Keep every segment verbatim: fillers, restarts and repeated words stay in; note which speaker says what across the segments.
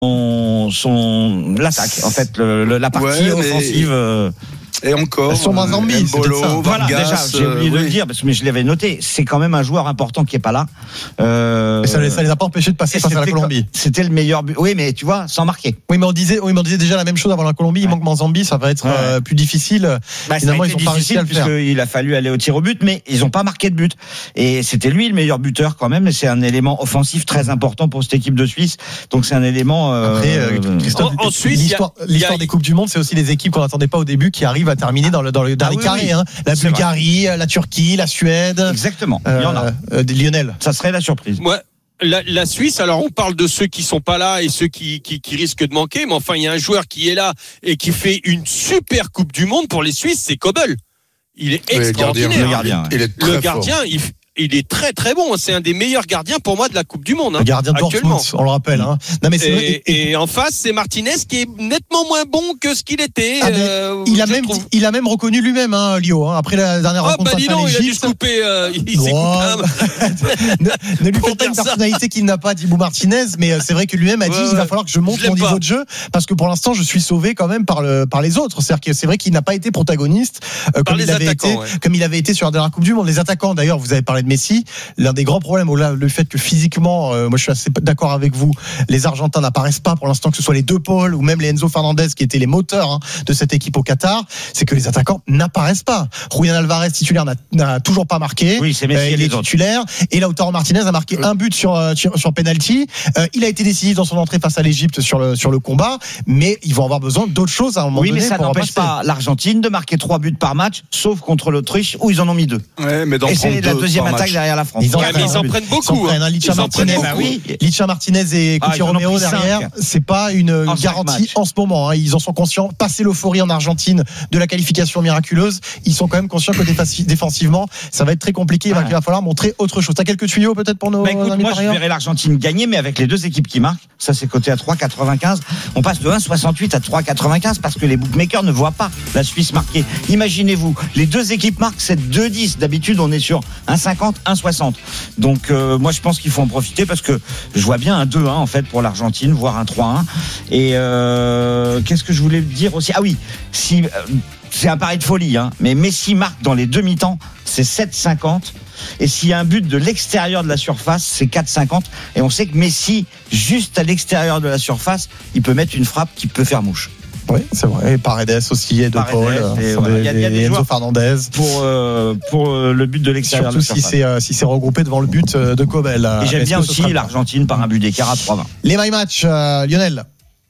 Speaker 1: son l'attaque, en fait, le, le, la partie ouais, offensive. Euh,
Speaker 2: Et encore,
Speaker 3: sur Mazambi,
Speaker 2: Mbolo,
Speaker 1: voilà, déjà, j'ai oublié euh, de oui. le dire, parce que mais je l'avais noté. C'est quand même un joueur important qui est pas là.
Speaker 3: Euh, et ça, ça les a pas empêchés de passer face à la Colombie.
Speaker 1: C'était le meilleur but. Oui, mais tu vois, sans marquer.
Speaker 3: Oui, mais on disait, oui, mais on disait déjà la même chose avant la Colombie. Il ouais. manque Mazambi, ça va être ouais. euh, plus difficile.
Speaker 1: Bah, Finalement, ils ont pas réussi à le faire. Puisqu'il a fallu aller au tir au but, mais ils ont pas marqué de but. Et c'était lui le meilleur buteur quand même. Et c'est un élément offensif très important pour cette équipe de Suisse. Donc c'est un élément. Euh,
Speaker 3: Après, euh, Christophe, en, en Suisse, l'histoire, a, l'histoire a... des coupes du monde, c'est aussi les équipes qu'on n'attendait pas au début qui arrivent à terminer dans le dans le dans ah, les oui, carrés. Oui. Hein. La c'est Bulgarie, vrai. La Turquie, la Suède.
Speaker 1: Exactement.
Speaker 3: Euh,
Speaker 1: Il y en a.
Speaker 3: Euh, Lionel.
Speaker 1: Ça serait la surprise.
Speaker 4: Ouais. La, la Suisse, alors on parle de ceux qui sont pas là et ceux qui, qui, qui risquent de manquer, mais enfin il y a un joueur qui est là et qui fait une super Coupe du Monde pour les Suisses, c'est Kobel. Il est extraordinaire.
Speaker 2: Le gardien,
Speaker 4: il est très le gardien, fort. il Il est très très bon. C'est un des meilleurs gardiens pour moi de la Coupe du Monde. Hein,
Speaker 3: le gardien de Dortmund, on le rappelle. Hein.
Speaker 4: Non, mais c'est et, vrai, et, et en face, c'est Martinez qui est nettement moins bon que ce qu'il était.
Speaker 3: Ah, euh, il a même, trouve. il a même reconnu lui-même, hein, Lio. Hein, après la dernière
Speaker 4: ah,
Speaker 3: rencontre
Speaker 4: bah,
Speaker 3: face à l'Égypte.
Speaker 4: Il a dû se couper. Euh, il s'est
Speaker 3: oh,
Speaker 4: coupé.
Speaker 3: ne, ne lui faites pas une personnalité qu'il n'a pas, Dibou Martinez. Mais c'est vrai que lui-même a dit ouais, il va falloir que je monte je mon niveau pas. de jeu parce que pour l'instant, je suis sauvé quand même par le par les autres. C'est-à-dire que c'est vrai qu'il n'a pas été protagoniste euh, comme il avait été, ouais. comme il avait été sur la dernière Coupe du Monde. Les attaquants, d'ailleurs, vous avez parlé de Messi. L'un des grands problèmes, au-delà le fait que physiquement, euh, moi je suis assez d'accord avec vous, les Argentins n'apparaissent pas pour l'instant, que ce soit les deux Paul ou même les Enzo Fernandez qui étaient les moteurs hein, de cette équipe au Qatar, c'est que les attaquants n'apparaissent pas. Julián Alvarez titulaire n'a, n'a toujours pas marqué.
Speaker 1: Oui, c'est Messi, euh,
Speaker 3: il est titulaire et Lautaro Martinez a marqué oui. un but sur sur, sur penalty. Euh, il a été décisif dans son entrée face à l'Égypte sur le sur le combat, mais ils vont avoir besoin d'autres choses à un moment
Speaker 1: oui,
Speaker 3: donné.
Speaker 1: Oui, mais ça
Speaker 3: pour
Speaker 1: n'empêche pas l'Argentine de marquer trois buts par match, sauf contre l'Autriche où ils en ont mis deux.
Speaker 2: Ouais, mais dans
Speaker 1: et c'est la deuxième attaque match. derrière la France.
Speaker 4: Ils en, ouais, mais ils en prennent beaucoup.
Speaker 3: Hein. Licha Martinez, bah oui. Licha Martinez et Coutinho ah, Romero derrière, c'est pas une en garantie en ce moment. Hein. Ils en sont conscients. Passer l'euphorie en Argentine de la qualification miraculeuse, ils sont quand même conscients que défensivement, ça va être très compliqué. Ah. Il va falloir montrer autre chose. T'as quelques tuyaux peut-être pour nos.
Speaker 1: Bah, écoute, moi, je verrais l'Argentine gagner, mais avec les deux équipes qui marquent. Ça, c'est coté à trois virgule quatre-vingt-quinze. On passe de un virgule soixante-huit à trois virgule quatre-vingt-quinze parce que les bookmakers ne voient pas la Suisse marquer. Imaginez-vous, les deux équipes marquent, c'est deux virgule dix. D'habitude, on est sur un virgule cinquante, un virgule soixante. Donc, euh, moi, je pense qu'il faut en profiter parce que je vois bien un deux un en fait pour l'Argentine, voire un trois un. Et euh, qu'est-ce que je voulais dire aussi ? Ah oui, si euh, c'est un pari de folie, hein, mais Messi marque dans les demi-temps, c'est sept virgule cinquante. Et s'il y a un but de l'extérieur de la surface, c'est quatre virgule cinquante. Et on sait que Messi, juste à l'extérieur de la surface, il peut mettre une frappe qui peut faire mouche.
Speaker 3: Oui, c'est vrai. Et Paredes aussi, et De Paul, et voilà. des, il y a, il y a des Enzo Fernandez
Speaker 1: pour euh, pour euh, le but de l'extérieur.
Speaker 3: Surtout de si c'est euh, si c'est regroupé devant le but de Kobel.
Speaker 1: Et j'aime bien aussi l'Argentine par un but d'écart à trois vingt.
Speaker 3: Les my match, euh, Lionel.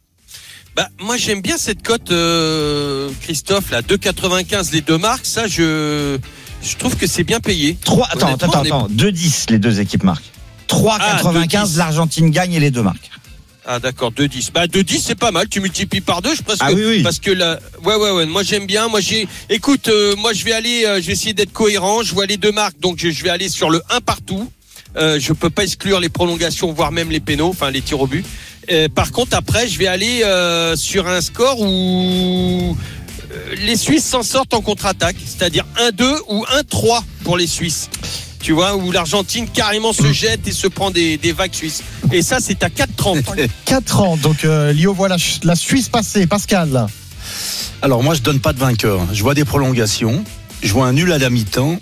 Speaker 4: Bah moi j'aime bien cette cote, euh, Christophe, là deux virgule quatre-vingt-quinze les deux marques. Ça je je trouve que c'est bien payé.
Speaker 1: trois Attends, attends, attends. deux virgule dix les deux équipes marquent. trois virgule quatre-vingt-quinze ah, l'Argentine gagne et les deux marques.
Speaker 4: Ah d'accord, deux virgule dix. Bah deux virgule dix c'est pas mal, tu multiplies par deux, je pense
Speaker 1: ah,
Speaker 4: que
Speaker 1: oui, oui.
Speaker 4: parce que là ouais ouais ouais, moi j'aime bien, moi j'ai écoute euh, moi je vais aller euh, je vais essayer d'être cohérent, je vois les deux marques donc je, je vais aller sur le un partout. Euh, je peux pas exclure les prolongations voire même les pénaux, enfin les tirs au but. Euh, par contre après, je vais aller euh, sur un score où euh, les Suisses s'en sortent en contre-attaque, c'est-à-dire un deux ou un trois pour les Suisses. Tu vois, où l'Argentine carrément se jette et se prend des, des vagues suisses. Et ça, c'est à quatre trente.
Speaker 3: quatre trente. Donc, euh, Lio voit la, la Suisse passer. Pascal.
Speaker 2: Alors, moi, je donne pas de vainqueur. Je vois des prolongations. Je vois un nul à la mi-temps.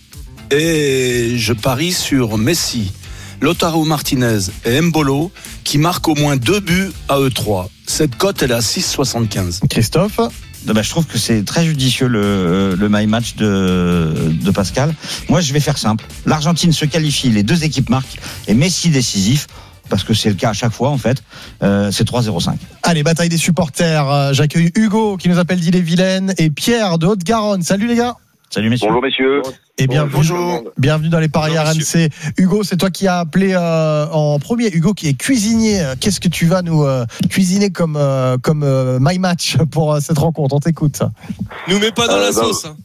Speaker 2: Et je parie sur Messi, Lautaro Martinez et Mbolo qui marquent au moins deux buts à eux trois. Cette cote, elle est à six virgule soixante-quinze.
Speaker 3: Christophe ?
Speaker 1: Bah, je trouve que c'est très judicieux le, le my match de, de Pascal. Moi, je vais faire simple. L'Argentine se qualifie, les deux équipes marquent et Messi décisif. Parce que c'est le cas à chaque fois en fait, euh, c'est trois virgule zéro cinq.
Speaker 3: Allez, bataille des supporters. J'accueille Hugo qui nous appelle d'Ille-et-Vilaine et Pierre de Haute-Garonne. Salut les gars.
Speaker 1: Salut messieurs.
Speaker 5: Bonjour messieurs.
Speaker 3: Et bienvenue,
Speaker 5: bonjour.
Speaker 3: bienvenue dans les paris R M C. Hugo, c'est toi qui as appelé euh, en premier. Hugo qui est cuisinier. Qu'est-ce que tu vas nous euh, cuisiner comme euh, comme euh, my match pour euh, cette rencontre? On t'écoute.
Speaker 4: Nous mets pas dans euh, la
Speaker 5: non.
Speaker 4: sauce. Hein.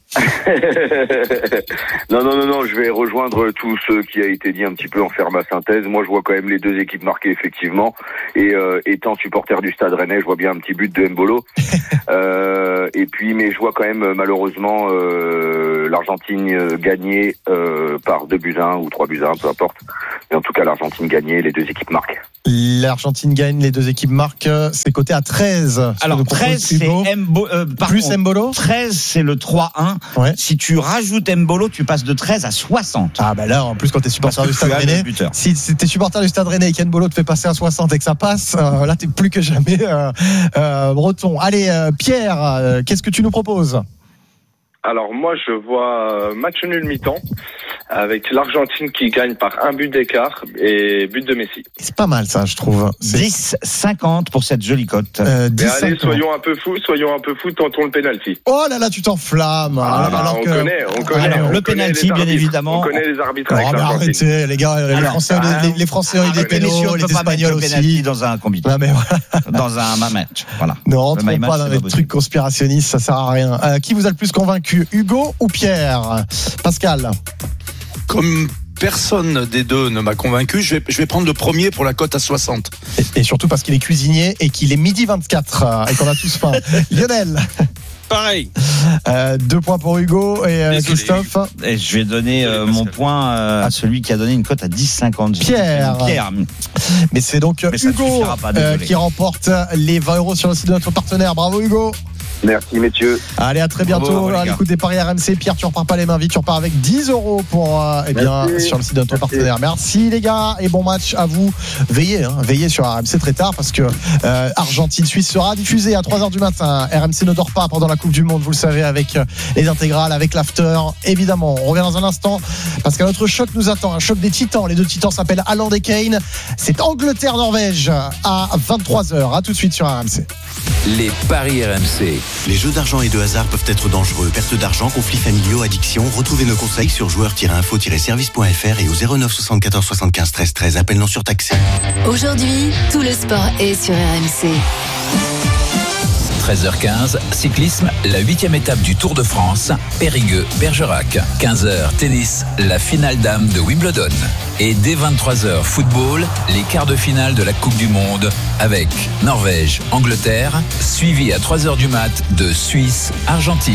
Speaker 5: non non non non. Je vais rejoindre tout ce qui a été dit un petit peu en faire ma synthèse. Moi, je vois quand même les deux équipes marquées effectivement. Et euh, étant supporter du Stade Rennais, je vois bien un petit but de Mbolo. euh, et puis, mais je vois quand même malheureusement euh, l'Argentine gagnait euh, par deux buts à un ou trois buts à un, peu importe. Mais en tout cas, l'Argentine gagnait, les deux équipes marquent.
Speaker 3: L'Argentine gagne, les deux équipes marquent. C'est coté à treize.
Speaker 1: Alors treize, c'est Mbolo, euh,
Speaker 3: plus contre, Mbolo.
Speaker 1: treize, c'est le trois un. Ouais. Si tu rajoutes Mbolo, tu passes de treize à soixante.
Speaker 3: Ah bah là, en plus, quand t'es supporter du Stade Rennais, si, si t'es supporter du Stade Rennais et qu'Mbolo te fait passer à soixante et que ça passe, euh, là t'es plus que jamais euh, euh, breton. Allez, euh, Pierre, euh, qu'est-ce que tu nous proposes ?
Speaker 6: Alors moi, je vois match nul mi-temps avec l'Argentine qui gagne par un but d'écart et but de Messi.
Speaker 3: C'est pas mal ça, je trouve. C'est...
Speaker 1: dix cinquante pour cette jolie cote.
Speaker 6: Euh, Mais allez, soyons un peu fous, soyons un peu fous, tentons le pénalty.
Speaker 3: Oh là là, tu t'enflammes.
Speaker 6: Ah, bah, alors on, que... connaît, on connaît,
Speaker 1: alors,
Speaker 6: on
Speaker 1: le pénalty, bien évidemment.
Speaker 6: On connaît les arbitres.
Speaker 3: Oh,
Speaker 6: avec
Speaker 3: mais arrêtez, les gars, alors, les Français, ah, les, les Français ont eu des pénaux, les Espagnols aussi.
Speaker 1: Dans un combi.
Speaker 3: Non, mais voilà.
Speaker 1: Dans un match. Voilà.
Speaker 3: Ne rentrons pas match, dans les trucs conspirationnistes, ça sert à rien. Euh, qui vous a le plus convaincu, Hugo ou Pierre ? Pascal.
Speaker 2: Comme personne des deux ne m'a convaincu, je vais, je vais prendre le premier pour la cote à soixante.
Speaker 3: Et, et surtout parce qu'il est cuisinier et qu'il est midi vingt-quatre euh, et qu'on a tous faim. Lionel.
Speaker 4: Pareil.
Speaker 3: Euh, deux points pour Hugo et euh, Christophe.
Speaker 1: Et je vais donner euh, mon point euh, à celui qui a donné une cote à dix cinquante.
Speaker 3: Pierre.
Speaker 1: Pierre.
Speaker 3: Mais c'est donc Mais Hugo pas, euh, qui remporte les vingt euros sur le site de notre partenaire. Bravo Hugo.
Speaker 5: Merci messieurs.
Speaker 3: Allez, à très bientôt. Bravo, à l'écoute des paris R M C. Pierre, tu repars pas les mains vides, tu repars avec dix euros pour euh, eh bien sur le site de notre Merci. partenaire. Merci les gars et bon match à vous. Veillez, hein, veillez sur R M C très tard parce que euh, Argentine-Suisse sera diffusée à trois heures du matin. R M C ne dort pas pendant la Coupe du Monde, vous le savez, avec les intégrales, avec l'after. Évidemment, on revient dans un instant parce qu'un autre choc nous attend, un choc des titans. Les deux titans s'appellent Haaland et Kane. C'est Angleterre-Norvège à vingt-trois heures. À tout de suite sur R M C.
Speaker 7: Les paris R M C.
Speaker 8: Les jeux d'argent et de hasard peuvent être dangereux. Perte d'argent, conflits familiaux, addiction. Retrouvez nos conseils sur joueurs tiret info tiret service point f r et au zéro neuf soixante-quatorze soixante-quinze treize treize. Appel non surtaxé.
Speaker 9: Aujourd'hui, tout le sport est sur R M C.
Speaker 7: treize heures quinze, cyclisme, la huitième étape du Tour de France, Périgueux-Bergerac. quinze heures, tennis, la finale dames de Wimbledon. Et dès vingt-trois heures, football, les quarts de finale de la Coupe du Monde avec Norvège, Angleterre, suivi à trois heures du mat de Suisse, Argentine.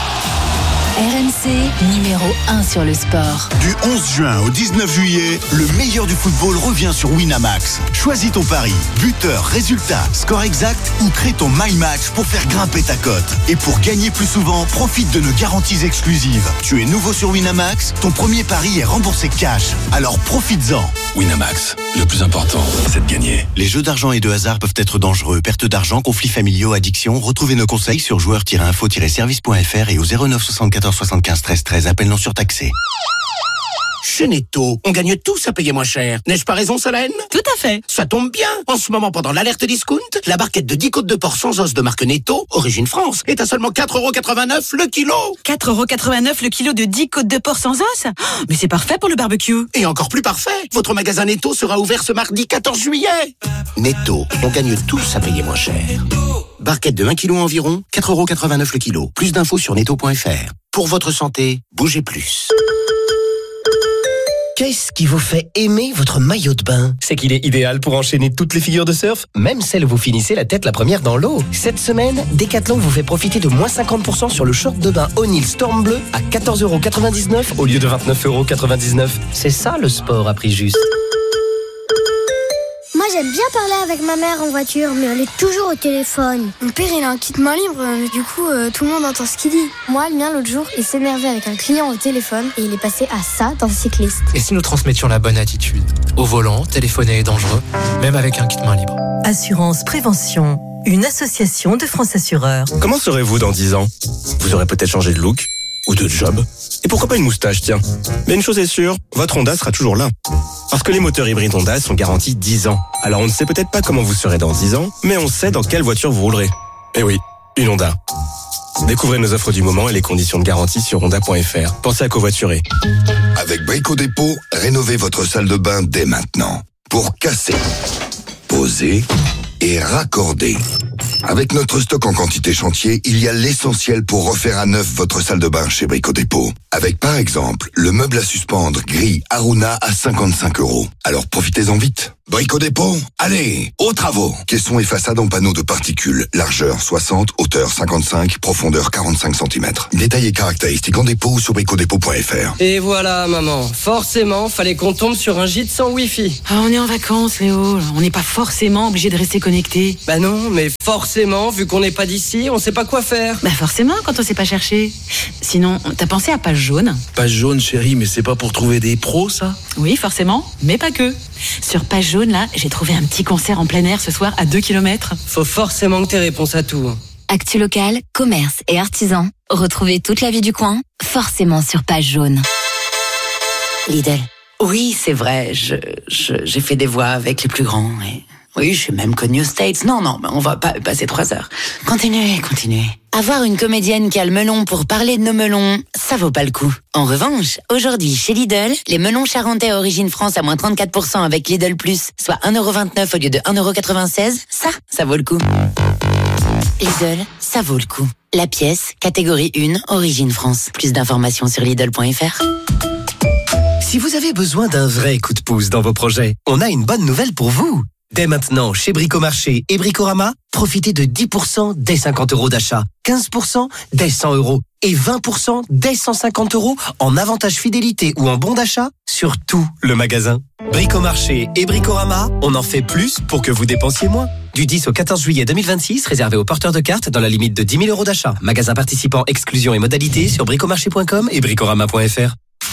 Speaker 9: R M C, numéro un sur le sport.
Speaker 8: Du onze juin au dix-neuf juillet, le meilleur du football revient sur Winamax. Choisis ton pari, buteur, résultat, score exact ou crée ton My Match pour faire grimper ta cote. Et pour gagner plus souvent, profite de nos garanties exclusives. Tu es nouveau sur Winamax, ton premier pari est remboursé cash. Alors profites-en.
Speaker 10: Winamax, le plus important, c'est de gagner.
Speaker 8: Les jeux d'argent et de hasard peuvent être dangereux. Perte d'argent, conflits familiaux, addiction. Retrouvez nos conseils sur joueurs tiret info tiret service point f r et au zéro neuf soixante-quatorze soixante-quinze treize treize. Appel non surtaxé.
Speaker 11: Chez Netto, on gagne tous à payer moins cher. N'ai-je pas raison, Solène ?
Speaker 12: Tout à fait.
Speaker 11: Ça tombe bien. En ce moment, pendant l'alerte discount, la barquette de dix côtes de porc sans os de marque Netto, origine France, est à seulement quatre euros quatre-vingt-neuf le kilo.
Speaker 12: quatre euros quatre-vingt-neuf le kilo de dix côtes de porc sans os ? Oh, mais c'est parfait pour le barbecue.
Speaker 11: Et encore plus parfait, votre magasin Netto sera ouvert ce mardi quatorze juillet. Netto, on gagne tous à payer moins cher. Barquette de un kilo environ, quatre euros quatre-vingt-neuf le kilo. Plus d'infos sur netto point f r. Pour votre santé, bougez plus.
Speaker 13: Qu'est-ce qui vous fait aimer votre maillot de bain ?
Speaker 14: C'est qu'il est idéal pour enchaîner toutes les figures de surf,
Speaker 13: même celles où vous finissez la tête la première dans l'eau. Cette semaine, Decathlon vous fait profiter de moins cinquante pour cent sur le short de bain O'Neill Storm Bleu à quatorze euros quatre-vingt-dix-neuf au lieu de vingt-neuf euros quatre-vingt-dix-neuf. C'est ça le sport à prix juste.
Speaker 15: Moi j'aime bien parler avec ma mère en voiture, mais elle est toujours au téléphone.
Speaker 16: Mon père il a un kit main libre, mais du coup euh, tout le monde entend ce qu'il dit. Moi le mien l'autre jour il s'énervait avec un client au téléphone et il est passé à ça dans Cycliste.
Speaker 17: Et si nous transmettions la bonne attitude ? Au volant, téléphoner est dangereux, même avec un kit main libre.
Speaker 18: Assurance Prévention, une association de France Assureurs.
Speaker 19: Comment serez-vous dans dix ans ? Vous aurez peut-être changé de look ou de job. Et pourquoi pas une moustache, tiens. Mais une chose est sûre, votre Honda sera toujours là. Parce que les moteurs hybrides Honda sont garantis dix ans. Alors on ne sait peut-être pas comment vous serez dans dix ans, mais on sait dans quelle voiture vous roulerez. Eh oui, une Honda. Découvrez nos offres du moment et les conditions de garantie sur honda point f r. Pensez à covoiturer.
Speaker 20: Avec Brico Dépôt, rénovez votre salle de bain dès maintenant. Pour casser, poser et raccorder. Avec notre stock en quantité chantier, il y a l'essentiel pour refaire à neuf votre salle de bain chez Brico Dépôt. Avec par exemple, le meuble à suspendre gris Aruna à cinquante-cinq euros. Alors profitez-en vite. Brico Dépôt, allez, aux travaux. Caissons et façades en panneaux de particules. Largeur soixante, hauteur cinquante-cinq, profondeur quarante-cinq centimètres. Détails et caractéristiques en dépôt ou sur bricodépôt point f r.
Speaker 21: Et voilà, maman. Forcément, fallait qu'on tombe sur un gîte sans Wi-Fi.
Speaker 12: Ah, on est en vacances, Léo. On n'est pas forcément obligé de rester connecté.
Speaker 21: Bah non, mais forcément, vu qu'on n'est pas d'ici, on sait pas quoi faire.
Speaker 12: Bah forcément, quand on sait pas chercher. Sinon, t'as pensé à Page Jaune?
Speaker 10: Page Jaune, chérie, mais c'est pas pour trouver des pros, ça?
Speaker 12: Oui, forcément, mais pas que. Sur Page Jaune, là, j'ai trouvé un petit concert en plein air ce soir à deux kilomètres.
Speaker 21: Faut forcément que t'aies réponse à tout.
Speaker 9: Actu local, commerce et artisans. Retrouvez toute la vie du coin, forcément sur Page Jaune.
Speaker 22: Lidl. Oui, c'est vrai, je, je, j'ai fait des voix avec les plus grands. Et... oui, je suis même connue aux States. Non, non, mais on va pas passer trois heures. Continuez, continuez. Avoir une comédienne qui a le melon pour parler de nos melons, ça vaut pas le coup. En revanche, aujourd'hui, chez Lidl, les melons charentais Origine France à moins trente-quatre pour cent avec Lidl Plus, soit un euro vingt-neuf au lieu de un euro quatre-vingt-seize, ça, ça vaut le coup. Lidl, ça vaut le coup. La pièce, catégorie un, Origine France. Plus d'informations sur Lidl point f r.
Speaker 13: Si vous avez besoin d'un vrai coup de pouce dans vos projets, on a une bonne nouvelle pour vous. Dès maintenant, chez Bricomarché et Bricorama, profitez de dix pour cent dès cinquante euros d'achat, quinze pour cent dès cent euros et vingt pour cent dès cent cinquante euros en avantage fidélité ou en bon d'achat sur tout le magasin. Bricomarché et Bricorama, on en fait plus pour que vous dépensiez moins. Du dix au quatorze juillet deux mille vingt-six, réservé aux porteurs de cartes dans la limite de dix mille euros d'achat. Magasin participant, exclusion et modalités sur bricomarché point com et bricorama point f r.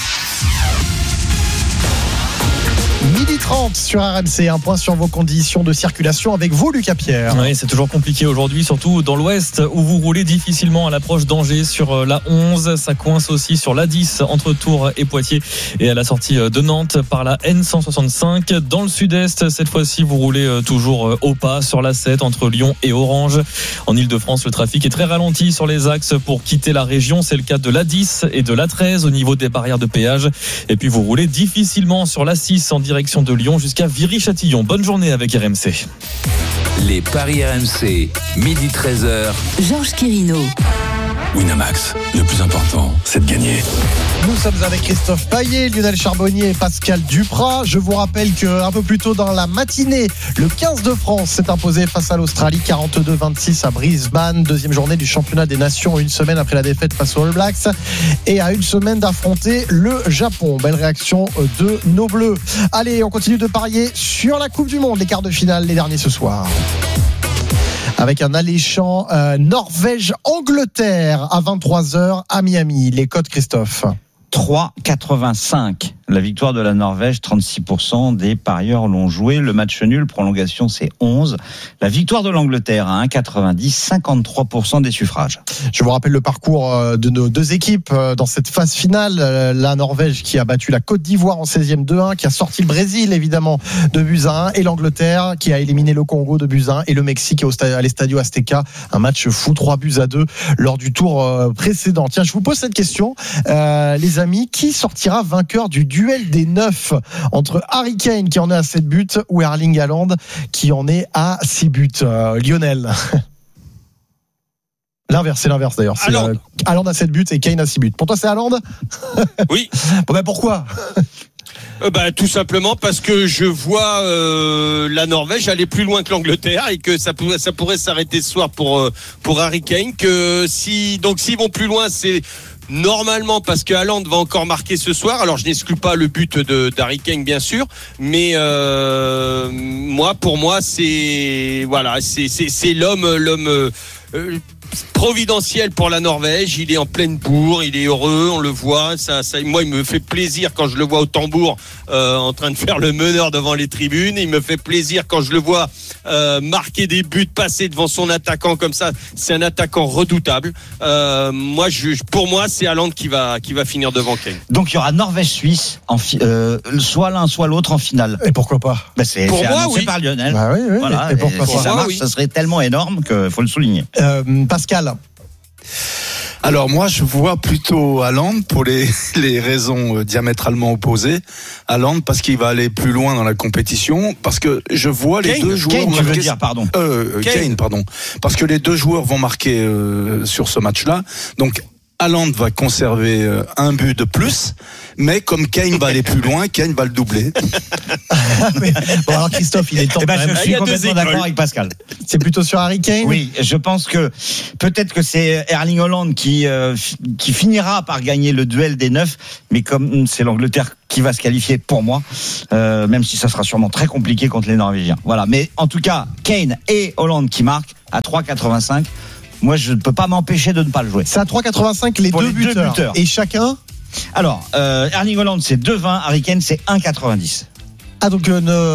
Speaker 3: midi trente sur R M C, un point sur vos conditions de circulation avec vous, Lucas Pierre.
Speaker 23: Oui, c'est toujours compliqué aujourd'hui, surtout dans l'ouest où vous roulez difficilement à l'approche d'Angers sur la onze. Ça coince aussi sur l'A dix entre Tours et Poitiers et à la sortie de Nantes par la N cent soixante-cinq. Dans le sud-est, cette fois-ci, vous roulez toujours au pas sur l'A sept entre Lyon et Orange. En Ile-de-France, le trafic est très ralenti sur les axes pour quitter la région. C'est le cas de l'A dix et de l'A treize au niveau des barrières de péage. Et puis vous roulez difficilement sur l'A six en direction de Lyon jusqu'à Viry-Châtillon. Bonne journée avec R M C.
Speaker 7: Les paris R M C, midi treize heures.
Speaker 9: Georges Quirino.
Speaker 10: Winamax, le plus important, c'est de gagner.
Speaker 3: Nous sommes avec Christophe Payet, Lionel Charbonnier et Pascal Duprat. Je vous rappelle qu'un peu plus tôt dans la matinée, le quinze de France s'est imposé face à l'Australie, quarante-deux vingt-six à Brisbane. Deuxième journée du championnat des nations, une semaine après la défaite face aux All Blacks et à une semaine d'affronter le Japon. Belle réaction de nos Bleus. Allez, on continue de parier sur la Coupe du Monde, les quarts de finale, les derniers ce soir. Avec un alléchant euh, Norvège-Angleterre à vingt-trois heures à Miami. Les codes, Christophe.
Speaker 1: trois quatre-vingt-cinq. La victoire de la Norvège, trente-six pour cent des parieurs l'ont joué. Le match nul, prolongation, c'est onze. La victoire de l'Angleterre à un quatre-vingt-dix, cinquante-trois pour cent des suffrages.
Speaker 3: Je vous rappelle le parcours de nos deux équipes dans cette phase finale. La Norvège qui a battu la Côte d'Ivoire en seizième deux un, qui a sorti le Brésil évidemment de buts à un, et l'Angleterre qui a éliminé le Congo de buts à un, et le Mexique à l'Estadio Azteca. Un match fou, trois buts à deux lors du tour précédent. Tiens, je vous pose cette question, euh, les amis, qui sortira vainqueur du duel des neuf entre Harry Kane qui en est à sept buts ou Erling Haaland qui en est à six buts? euh, Lionel. L'inverse, c'est l'inverse d'ailleurs. C'est euh, Haaland a sept buts et Kane a six buts. Pour toi, c'est Haaland?
Speaker 4: Oui.
Speaker 3: Bon, ben pourquoi?
Speaker 4: Euh, bah, tout simplement parce que je vois euh, la Norvège aller plus loin que l'Angleterre et que ça pourrait, ça pourrait s'arrêter ce soir pour euh, pour Harry Kane. Que si donc s'ils vont plus loin, c'est normalement parce que Haaland va encore marquer ce soir. Alors je n'exclus pas le but de d'Harry Kane bien sûr, mais euh, moi pour moi c'est voilà c'est c'est c'est l'homme l'homme euh, providentiel pour la Norvège. Il est en pleine bourre, il est heureux, on le voit. Ça, ça, moi, il me fait plaisir quand je le vois au tambour euh, en train de faire le meneur devant les tribunes. Il me fait plaisir quand je le vois euh, marquer des buts, passer devant son attaquant comme ça. C'est un attaquant redoutable. Euh, moi, je, pour moi, c'est Haaland qui va qui va finir devant Kane.
Speaker 1: Donc il y aura Norvège-Suisse, en fi- euh, soit l'un soit l'autre en finale.
Speaker 3: Et pourquoi pas?
Speaker 1: Ben c'est,
Speaker 4: pour
Speaker 1: c'est
Speaker 4: moi,
Speaker 1: annoncé
Speaker 4: oui.
Speaker 1: par Lionel.
Speaker 3: Bah oui, oui.
Speaker 1: Voilà.
Speaker 3: Et pourquoi
Speaker 1: et,
Speaker 3: pas?
Speaker 1: si ça
Speaker 4: moi,
Speaker 1: marche,
Speaker 4: oui.
Speaker 1: ça serait tellement énorme qu'il faut le souligner.
Speaker 3: Euh, Pascal.
Speaker 2: Alors moi je vois plutôt Haaland pour les, les raisons diamétralement opposées. Haaland parce qu'il va aller plus loin dans la compétition, parce que je vois les
Speaker 1: Kane,
Speaker 2: deux joueurs
Speaker 1: Kane, tu veux
Speaker 2: marquer...
Speaker 1: dire, pardon.
Speaker 2: Euh, Kane. Kane, pardon. Parce que les deux joueurs vont marquer euh, sur ce match-là. Donc Haaland va conserver un but de plus, mais comme Kane va aller plus loin, Kane va le doubler.
Speaker 3: Mais, bon alors Christophe, il est temps.
Speaker 1: Eh ben,
Speaker 3: quand même.
Speaker 1: je suis complètement d'accord avec Pascal.
Speaker 3: C'est plutôt sur Harry Kane.
Speaker 1: Oui, je pense que peut-être que c'est Erling Haaland qui euh, qui finira par gagner le duel des neuf, mais comme c'est l'Angleterre qui va se qualifier pour moi, euh, même si ça sera sûrement très compliqué contre les Norvégiens. Voilà, mais en tout cas, Kane et Haaland qui marquent à trois quatre-vingt-cinq. Moi, je ne peux pas m'empêcher de ne pas le jouer.
Speaker 3: C'est à trois quatre-vingt-cinq les, deux, les buteurs. deux buteurs. Et chacun.
Speaker 1: Alors, euh, Erling Haaland c'est deux vingt, Harry Kane c'est un quatre-vingt-dix.
Speaker 3: Ah donc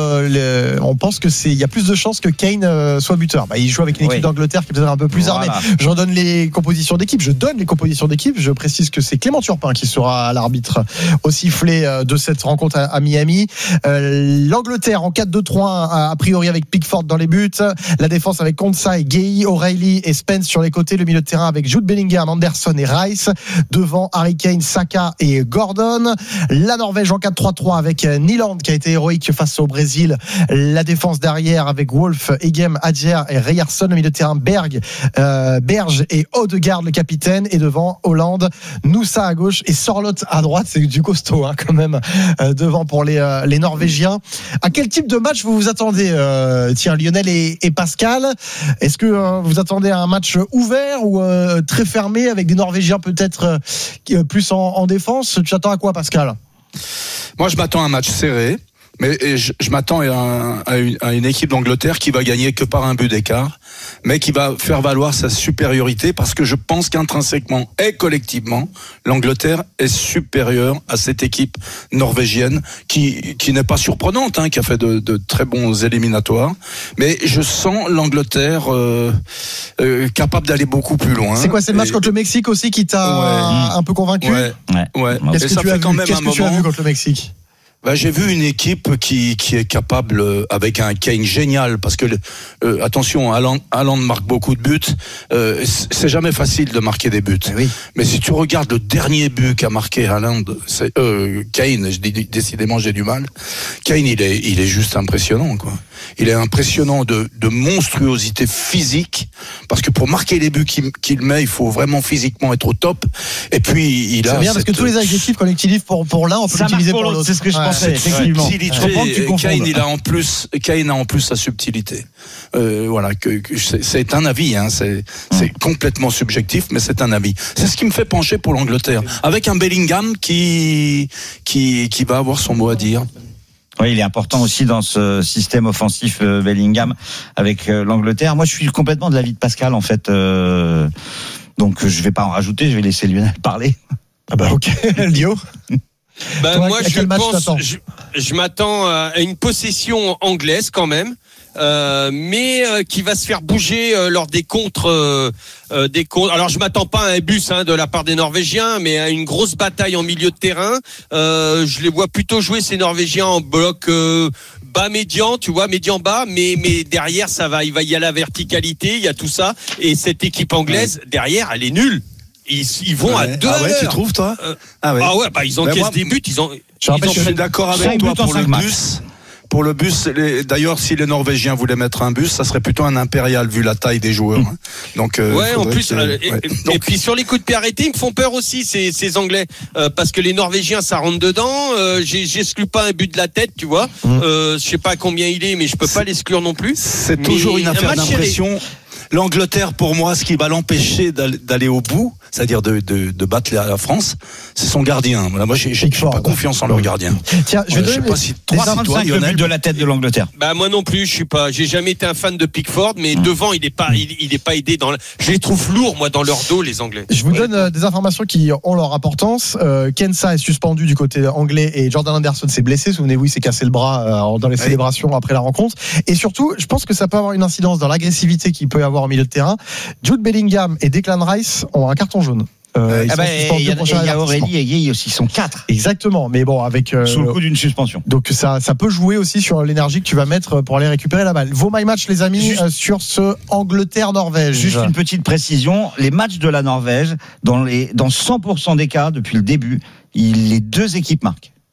Speaker 3: euh, le, on pense que c'est il y a plus de chances que Kane euh, soit buteur. Bah, il joue avec une équipe oui. d'Angleterre qui est peut-être un peu plus voilà. armée. Je redonne les compositions d'équipe. Je donne les compositions d'équipe. Je précise que c'est Clément Turpin qui sera l'arbitre au sifflet euh, de cette rencontre à, à Miami. Euh, L'Angleterre en quatre deux trois un, a priori avec Pickford dans les buts. La défense avec Konsa et Gay, O'Reilly et Spence sur les côtés. Le milieu de terrain avec Jude Bellingham, Anderson et Rice. Devant Harry Kane, Saka et Gordon. La Norvège en quatre trois trois avec Nyland qui a été héroïque face au Brésil. La défense derrière avec Wolf, Egem, Adjer et Ryerson. Le milieu de terrain Berg, euh, Berge et Odegaard le capitaine. Et devant Hollande, Noussa à gauche et Sorloth à droite. C'est du costaud hein, quand même euh, devant pour les, euh, les Norvégiens. À quel type de match vous vous attendez euh, tiens Lionel et, et Pascal? Est-ce que euh, vous attendez un match ouvert ou euh, très fermé avec des Norvégiens peut-être euh, plus en, en défense? Tu attends à quoi Pascal?
Speaker 2: Moi je m'attends à un match serré. Mais je, je m'attends à, à, une, à une équipe d'Angleterre qui va gagner que par un but d'écart, mais qui va faire valoir sa supériorité parce que je pense qu'intrinsèquement et collectivement, l'Angleterre est supérieure à cette équipe norvégienne qui, qui n'est pas surprenante, hein, qui a fait de, de très bons éliminatoires. Mais je sens l'Angleterre euh, euh, capable d'aller beaucoup plus loin.
Speaker 3: C'est quoi, c'est le match et, contre le Mexique aussi qui t'a ouais. un peu convaincu?
Speaker 2: Ouais, ouais. ouais.
Speaker 3: Qu'est-ce que, tu as, vu, qu'est-ce que tu as vu contre le Mexique?
Speaker 2: Ben, j'ai vu une équipe qui qui est capable euh, avec un Kane génial parce que euh, attention, Haaland, Haaland marque beaucoup de buts. Euh, c'est jamais facile de marquer des buts.
Speaker 1: Oui.
Speaker 2: Mais si tu regardes le dernier but qu'a marqué Haaland, c'est euh, Kane. Je dis décidément j'ai du mal. Kane, il est il est juste impressionnant quoi. Il est impressionnant de de monstruosité physique parce que pour marquer les buts qu'il, qu'il met, il faut vraiment physiquement être au top. Et puis il a.
Speaker 3: C'est bien parce que tous les adjectifs qu'on utilise pour pour l'un, on peut l'utiliser pour l'autre.
Speaker 1: C'est ce que je ouais. pensais. Effectivement.
Speaker 2: Ouais. Kane, il a en plus, Kane a en plus sa subtilité. Euh, voilà, que, que c'est, c'est un avis, hein, c'est, c'est complètement subjectif, mais c'est un avis. C'est ce qui me fait pencher pour l'Angleterre, avec un Bellingham qui qui qui va avoir son mot à dire.
Speaker 1: Oui, il est important aussi dans ce système offensif euh, Bellingham avec euh, l'Angleterre. Moi, je suis complètement de l'avis de Pascal en fait. Euh, donc, je vais pas en rajouter. Je vais laisser Lionel parler.
Speaker 3: Ah bah ok, Lio.
Speaker 4: Ben Toi, moi, je pense, je, je m'attends à une possession anglaise quand même, euh, mais euh, qui va se faire bouger euh, lors des contres, euh, euh, des contres. Alors, je m'attends pas à un bus hein, de la part des Norvégiens, mais à une grosse bataille en milieu de terrain. Euh, je les vois plutôt jouer ces Norvégiens en bloc euh, bas médian, tu vois, médian bas, mais mais derrière, ça va, il va y a la verticalité, il y a tout ça, et cette équipe anglaise derrière, elle est nulle. Ils, ils vont
Speaker 2: ouais.
Speaker 4: à deux.
Speaker 2: Ah ouais, tu trouves toi
Speaker 4: euh, Ah ouais. Ah ouais, bah ils encaissent moi, des buts. Ils ont.
Speaker 2: Je, rappelle,
Speaker 4: ils ont
Speaker 2: je suis d'accord avec toi pour le bus. Pour le bus, les, d'ailleurs, si les Norvégiens voulaient mettre un bus, ça serait plutôt un impérial vu la taille des joueurs. Mmh. Donc, euh,
Speaker 4: ouais, en plus,
Speaker 2: que,
Speaker 4: euh,
Speaker 2: et,
Speaker 4: ouais. et, Donc, et puis sur les coups de pied arrêtés, ils me font peur aussi ces, ces Anglais, euh, parce que les Norvégiens, ça rentre dedans. Euh, j'exclus pas un but de la tête, tu vois. Mmh. Euh, je sais pas combien il est, mais je peux pas l'exclure non plus.
Speaker 2: C'est
Speaker 4: mais
Speaker 2: toujours une affaire d'impression. Chéri. L'Angleterre, pour moi, ce qui va l'empêcher d'aller au bout, c'est-à-dire de, de, de battre la France, c'est son gardien. Moi, j'ai, j'ai pas confiance en leur gardien.
Speaker 3: Tiens, je,
Speaker 2: ouais, je sais pas si toi, si toi, Lionel,
Speaker 1: de la tête de l'Angleterre.
Speaker 4: Bah moi non plus, je suis pas. J'ai jamais été un fan de Pickford, mais mmh. devant, il est pas, il, il est pas aidé dans. La, je les trouve lourds, moi, dans leur dos, les Anglais.
Speaker 3: Je vous donne euh, des informations qui ont leur importance. Euh, Kensa est suspendu du côté anglais et Jordan Anderson s'est blessé. Souvenez-vous, il s'est cassé le bras euh, dans les célébrations après la rencontre. Et surtout, je pense que ça peut avoir une incidence dans l'agressivité qu'il peut y avoir au milieu de terrain. Jude Bellingham et Declan Rice ont un carton jaune.
Speaker 1: Euh, ah bah, il y a, y a Aurélie et Guy aussi, ils sont quatre.
Speaker 3: Exactement, mais bon, avec euh,
Speaker 1: sous le coup d'une suspension.
Speaker 3: Donc ça, ça peut jouer aussi sur l'énergie que tu vas mettre pour aller récupérer la balle. Vos my match, les amis, juste, euh, sur ce Angleterre-Norvège.
Speaker 1: Juste une petite précision, les matchs de la Norvège, dans les dans cent pour cent des cas depuis le début, il, les deux équipes marquent.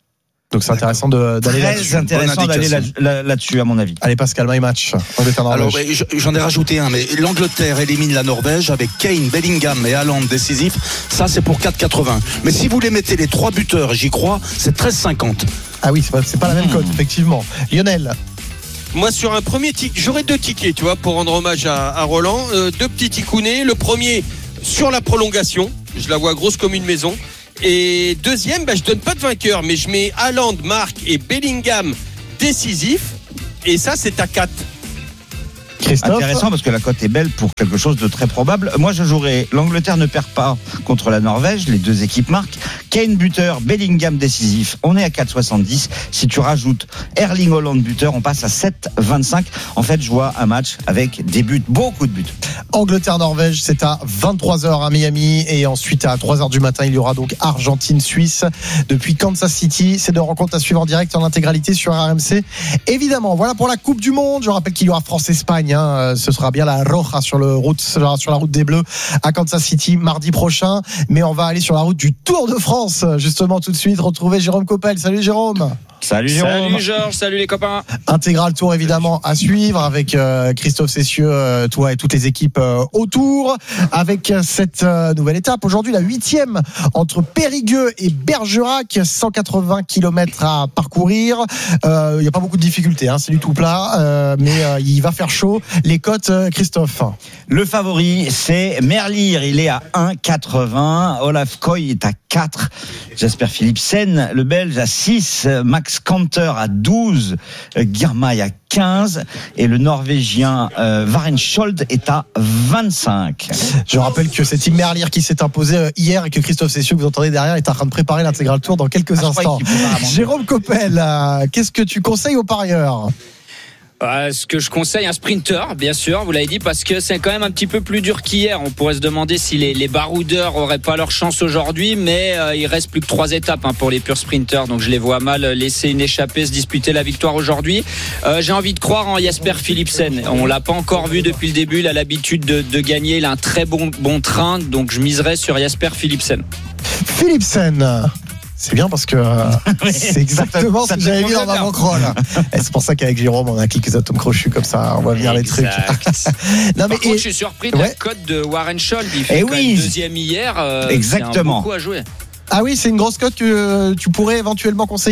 Speaker 3: Donc c'est intéressant de, d'aller
Speaker 1: Très
Speaker 3: là-dessus.
Speaker 1: intéressant d'aller là, là, là-dessus, à mon avis.
Speaker 3: Allez, Pascal, my match.
Speaker 2: Alors, j'en ai rajouté un, mais l'Angleterre élimine la Norvège avec Kane, Bellingham et Haaland décisifs. Ça, c'est pour quatre quatre-vingts. Mais si vous les mettez les trois buteurs, j'y crois, c'est treize cinquante.
Speaker 3: Ah oui, c'est pas, c'est pas la même cote, effectivement. Lionel.
Speaker 4: Moi, sur un premier ticket, j'aurais deux tickets, tu vois, pour rendre hommage à, à Roland. Euh, deux petits ticounets. Le premier, sur la prolongation. Je la vois grosse comme une maison. Et deuxième, bah, je donne pas de vainqueur, mais je mets Haaland, Marc et Bellingham décisifs. Et ça, c'est à quatre.
Speaker 3: Christophe.
Speaker 1: Intéressant parce que la cote est belle pour quelque chose de très probable. Moi, je jouerai l'Angleterre ne perd pas contre la Norvège. Les deux équipes marquent. Kane buteur, Bellingham décisif. On est à quatre soixante-dix. Si tu rajoutes Erling Haaland buteur, on passe à sept vingt-cinq. En fait, je vois un match avec des buts, beaucoup de buts.
Speaker 3: Angleterre-Norvège, c'est à vingt-trois heures à Miami. Et ensuite, à trois heures du matin, il y aura donc Argentine-Suisse depuis Kansas City. Ces deux rencontres à suivre en direct en intégralité sur R M C. Évidemment, voilà pour la Coupe du Monde. Je rappelle qu'il y aura France-Espagne. Hein. Ce sera bien la Roja sur, le route, sur la route des Bleus à Kansas City mardi prochain. Mais on va aller sur la route du Tour de France, justement, tout de suite. Retrouver Jérôme Coppel. Salut Jérôme.
Speaker 1: Salut Jérôme.
Speaker 5: Salut Georges, salut les copains.
Speaker 3: Intégral Tour évidemment à suivre avec euh, Christophe Cessieux, euh, toi et toutes les équipes euh, autour. Avec cette euh, nouvelle étape, aujourd'hui la huitième entre Périgueux et Bergerac, cent quatre-vingts kilomètres à parcourir. Il euh, n'y a pas beaucoup de difficultés, hein, c'est du tout plat, euh, mais euh, il va faire chaud. Les cotes, euh, Christophe.
Speaker 1: Le favori, c'est Merlier, il est à un quatre-vingts. Olaf Koy est à quatre. Jasper Philipsen, le Belge, à six. Max Kanter à douze. Girmay à quinze. Et le Norvégien euh, Varenskjold est à vingt-cinq.
Speaker 3: Je rappelle que c'est Tim Merlier qui s'est imposé hier et que Christophe Cessieux, que vous entendez derrière, est en train de préparer l'intégral tour dans quelques ah, instants. Jérôme Coppel, euh, qu'est-ce que tu conseilles aux parieurs ?
Speaker 5: Euh, ce que je conseille, un sprinter, bien sûr, vous l'avez dit, parce que c'est quand même un petit peu plus dur qu'hier. On pourrait se demander si les, les baroudeurs auraient pas leur chance aujourd'hui, mais euh, il reste plus que trois étapes hein, pour les purs sprinters, donc je les vois mal laisser une échappée se disputer la victoire aujourd'hui. Euh, j'ai envie de croire en Jasper Philipsen. On l'a pas encore vu depuis le début, il a l'habitude de, de gagner, il a un très bon, bon train, donc je miserais sur Jasper Philipsen.
Speaker 3: Philipsen. C'est bien parce que euh, oui, c'est exactement ce que j'avais mis dans ma bankroll. Et c'est pour ça qu'avec Jérôme, on a cliqué les atomes crochus comme ça, on va venir les trucs.
Speaker 5: Non, mais Par contre, je suis surpris de ouais. la cote de Varenskjold. Il fait oui. le deuxième hier. Euh,
Speaker 1: exactement.
Speaker 5: C'est un beaucoup à jouer.
Speaker 3: Ah oui, c'est une grosse cote que tu pourrais éventuellement conseiller ?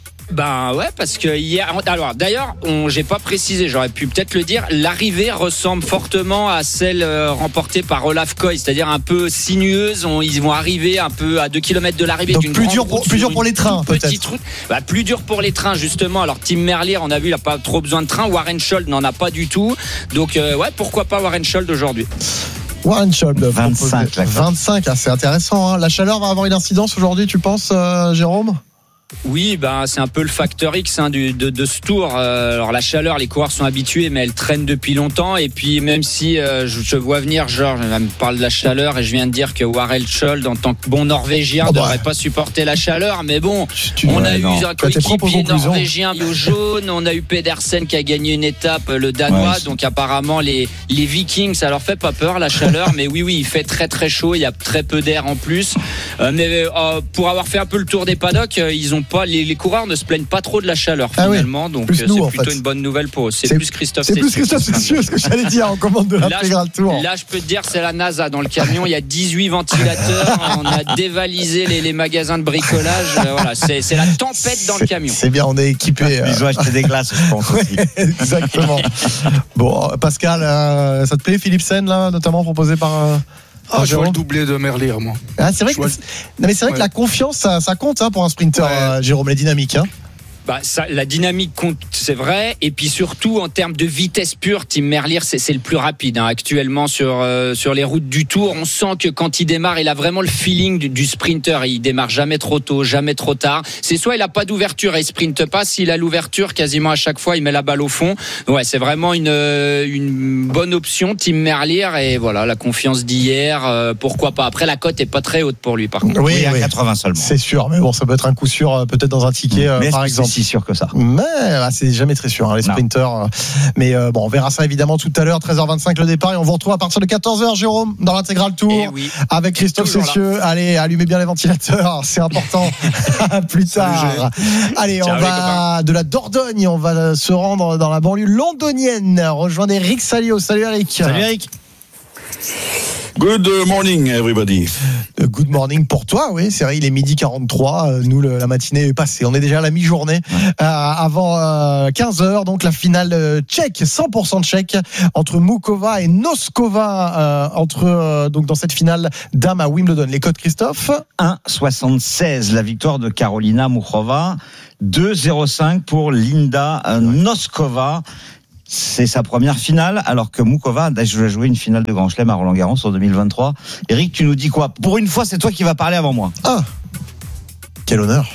Speaker 5: Ben ouais, parce que hier, alors d'ailleurs, on, j'ai pas précisé, j'aurais pu peut-être le dire, l'arrivée ressemble fortement à celle euh, remportée par Olaf Koy, c'est-à-dire un peu sinueuse. On, ils vont arriver un peu à deux kilomètres de l'arrivée.
Speaker 3: Donc
Speaker 5: d'une
Speaker 3: plus
Speaker 5: grande
Speaker 3: dur pour,
Speaker 5: route,
Speaker 3: plus dur pour les trains, peut-être.
Speaker 5: Route. Bah, plus dur pour les trains, justement. Alors Tim Merlier, on a vu, il a pas trop besoin de train. Varenskjold n'en a pas du tout. Donc euh, ouais, pourquoi pas Varenskjold aujourd'hui.
Speaker 3: Varenskjold,
Speaker 1: vingt-cinq,
Speaker 3: vingt-cinq, ah, c'est intéressant. Hein. La chaleur va avoir une incidence aujourd'hui, tu penses, euh, Jérôme ?
Speaker 5: Oui, ben c'est un peu le facteur X hein, du, de, de ce tour. Euh, alors la chaleur, les coureurs sont habitués, mais elle traîne depuis longtemps. Et puis même si euh, je, je vois venir, Georges me parle de la chaleur, et je viens de dire que Varenskjold, en tant que bon Norvégien, ne oh bah. devrait pas supporter la chaleur. Mais bon, tu on a eu non. un coéquipier norvégien au jaune, on a eu Pedersen qui a gagné une étape, le Danois. Ouais, donc apparemment les les Vikings, ça leur fait pas peur la chaleur. Mais oui, oui, il fait très très chaud. Il y a très peu d'air en plus. Euh, mais euh, pour avoir fait un peu le tour des paddocks, euh, ils ont pas les, les coureurs ne se plaignent pas trop de la chaleur finalement, ah oui, donc c'est nous, plutôt une bonne nouvelle pour eux. C'est, c'est plus Christophe.
Speaker 3: C'est plus Christophe Cessieux, ce que j'allais dire en commande de l'intégral tour.
Speaker 5: Là, je peux te dire, c'est la NASA dans le camion. Il y a dix-huit ventilateurs. On a dévalisé les, les magasins de bricolage. Voilà, c'est, c'est la tempête dans
Speaker 3: c'est,
Speaker 5: le camion.
Speaker 3: C'est bien, on est équipé.
Speaker 1: Ils ont acheté des glaces, je pense.
Speaker 3: Ouais, aussi. Exactement. Bon, Pascal, euh, ça te plaît, Philipsen là, notamment proposé par. Euh...
Speaker 2: Ah, je vois le doublé de Merlier, moi.
Speaker 3: Ah, c'est vrai que, non, mais c'est vrai ouais. que la confiance, ça, ça compte hein, pour un sprinter, ouais. euh, Jérôme, les dynamiques. Hein.
Speaker 5: Bah, ça, la dynamique compte, c'est vrai. Et puis surtout, en termes de vitesse pure, Tim Merlier, c'est, c'est le plus rapide hein, actuellement sur euh, sur les routes du Tour. On sent que quand il démarre, il a vraiment le feeling du, du sprinter. Il démarre jamais trop tôt, jamais trop tard. C'est soit il a pas d'ouverture et il sprinte pas. S'il a l'ouverture, quasiment à chaque fois, il met la balle au fond. Ouais, c'est vraiment une une bonne option, Tim Merlier. Et voilà, la confiance d'hier, euh, pourquoi pas. Après, la cote est pas très haute pour lui, par contre.
Speaker 3: Oui,
Speaker 1: oui à
Speaker 3: oui.
Speaker 1: quatre-vingts seulement.
Speaker 3: C'est sûr, mais bon, ça peut être un coup sûr, peut-être dans un ticket, euh, par exemple.
Speaker 1: si sûr que ça.
Speaker 3: Mais bah, c'est jamais très sûr, hein, les sprinters. Mais euh, bon, on verra ça évidemment tout à l'heure, treize heures vingt-cinq le départ, et on vous retrouve à partir de quatorze heures, Jérôme, dans l'intégral tour,
Speaker 4: Eh oui.
Speaker 3: avec Christophe Cessieux. Allez, allumez bien les ventilateurs, c'est important. Plus tard. Allez,
Speaker 4: Ciao,
Speaker 3: on va de la Dordogne, on va se rendre dans la banlieue londonienne, rejoindre Eric Salio. Salut Eric.
Speaker 1: Salut Eric.
Speaker 6: Good morning, everybody.
Speaker 3: Good morning pour toi, oui, c'est vrai, il est midi quarante-trois. Nous, le, la matinée est passée. On est déjà à la mi-journée. Euh, avant euh, quinze heures, donc la finale euh, tchèque, cent pour cent tchèque, entre Mukova et Noskova, euh, entre, euh, donc dans cette finale dames à Wimbledon. Les codes, Christophe?
Speaker 1: un soixante-seize, la victoire de Karolina Mukova. deux zéro cinq pour Linda euh, Noskova. C'est sa première finale, alors que Mukova a joué une finale de Grand Chelem à Roland-Garros en deux mille vingt-trois. Eric, tu nous dis quoi? Pour une fois, c'est toi qui vas parler avant moi.
Speaker 3: Ah, quel honneur.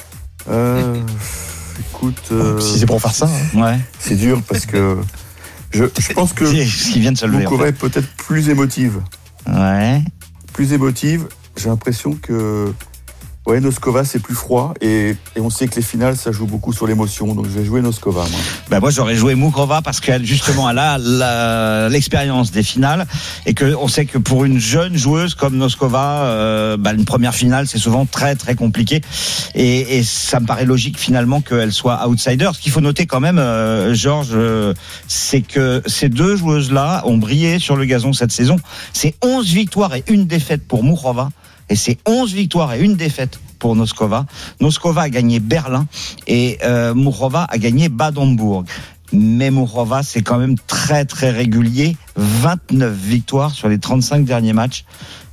Speaker 6: Euh, écoute, euh,
Speaker 3: si c'est pour faire ça, hein.
Speaker 1: Ouais.
Speaker 6: C'est dur parce que je, je pense que
Speaker 1: qui vient de se lever,
Speaker 6: Mukova
Speaker 1: en fait.
Speaker 6: est peut-être plus émotive.
Speaker 1: Ouais.
Speaker 6: Plus émotive. J'ai l'impression que ouais, Noskova c'est plus froid et, et on sait que les finales ça joue beaucoup sur l'émotion, donc je vais jouer Noskova moi.
Speaker 1: Ben moi j'aurais joué Mukova parce qu'elle justement elle a la, l'expérience des finales et que on sait que pour une jeune joueuse comme Noskova, euh, ben une première finale c'est souvent très très compliqué et, et ça me paraît logique finalement qu'elle soit outsider. Ce qu'il faut noter quand même, euh, Georges, euh, c'est que ces deux joueuses là ont brillé sur le gazon cette saison. C'est onze victoires et une défaite pour Mukova. Et c'est onze victoires et une défaite pour Noskova. Noskova a gagné Berlin et euh, Mukova a gagné Bad-Homburg. Mais Mukova, c'est quand même très très régulier. vingt-neuf victoires sur les trente-cinq derniers matchs.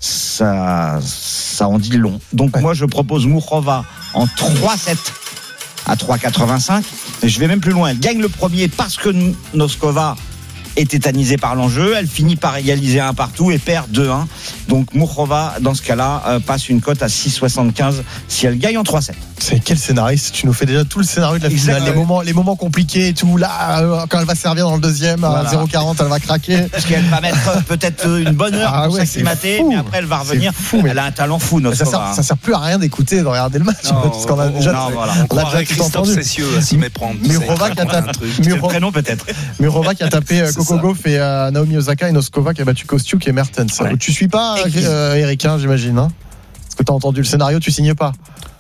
Speaker 1: Ça, ça en dit long. Donc ouais. Moi, je propose Mukova en trois sept à trois quatre-vingt-cinq. Et je vais même plus loin. Elle gagne le premier parce que Noskova est tétanisée par l'enjeu, elle finit par égaliser un partout et perd deux un. Donc Mukova, dans ce cas-là, euh, passe une cote à six soixante-quinze si elle gagne en trois sept.
Speaker 3: C'est quel scénariste? Tu nous fais déjà tout le scénario de la finale,
Speaker 1: exact,
Speaker 3: les,
Speaker 1: ouais.
Speaker 3: moments, les moments compliqués et tout. Là, euh, quand elle va servir dans le deuxième, voilà. À zéro quarante, elle va craquer.
Speaker 1: Parce qu'elle va mettre peut-être une bonne heure ah, pour ouais, s'acclimater, mais après elle va revenir. Fou, elle a un talent fou, notre
Speaker 3: ça sert, ça sert plus à rien d'écouter, de regarder le match.
Speaker 2: Non,
Speaker 3: parce qu'on a déjà,
Speaker 2: non, voilà. On, on a déjà Christophe Cessieux à s'y méprendre.
Speaker 3: Murova qui a tapé.
Speaker 1: Prénom peut-être.
Speaker 3: Murova qui a tapé Coco Gauff et euh, Naomi Osaka et Noskova qui a battu Kostiuk et Mertens. Ouais. Tu suis pas, euh, Eric, hein, j'imagine. Hein, parce que tu as entendu le scénario, tu signes pas.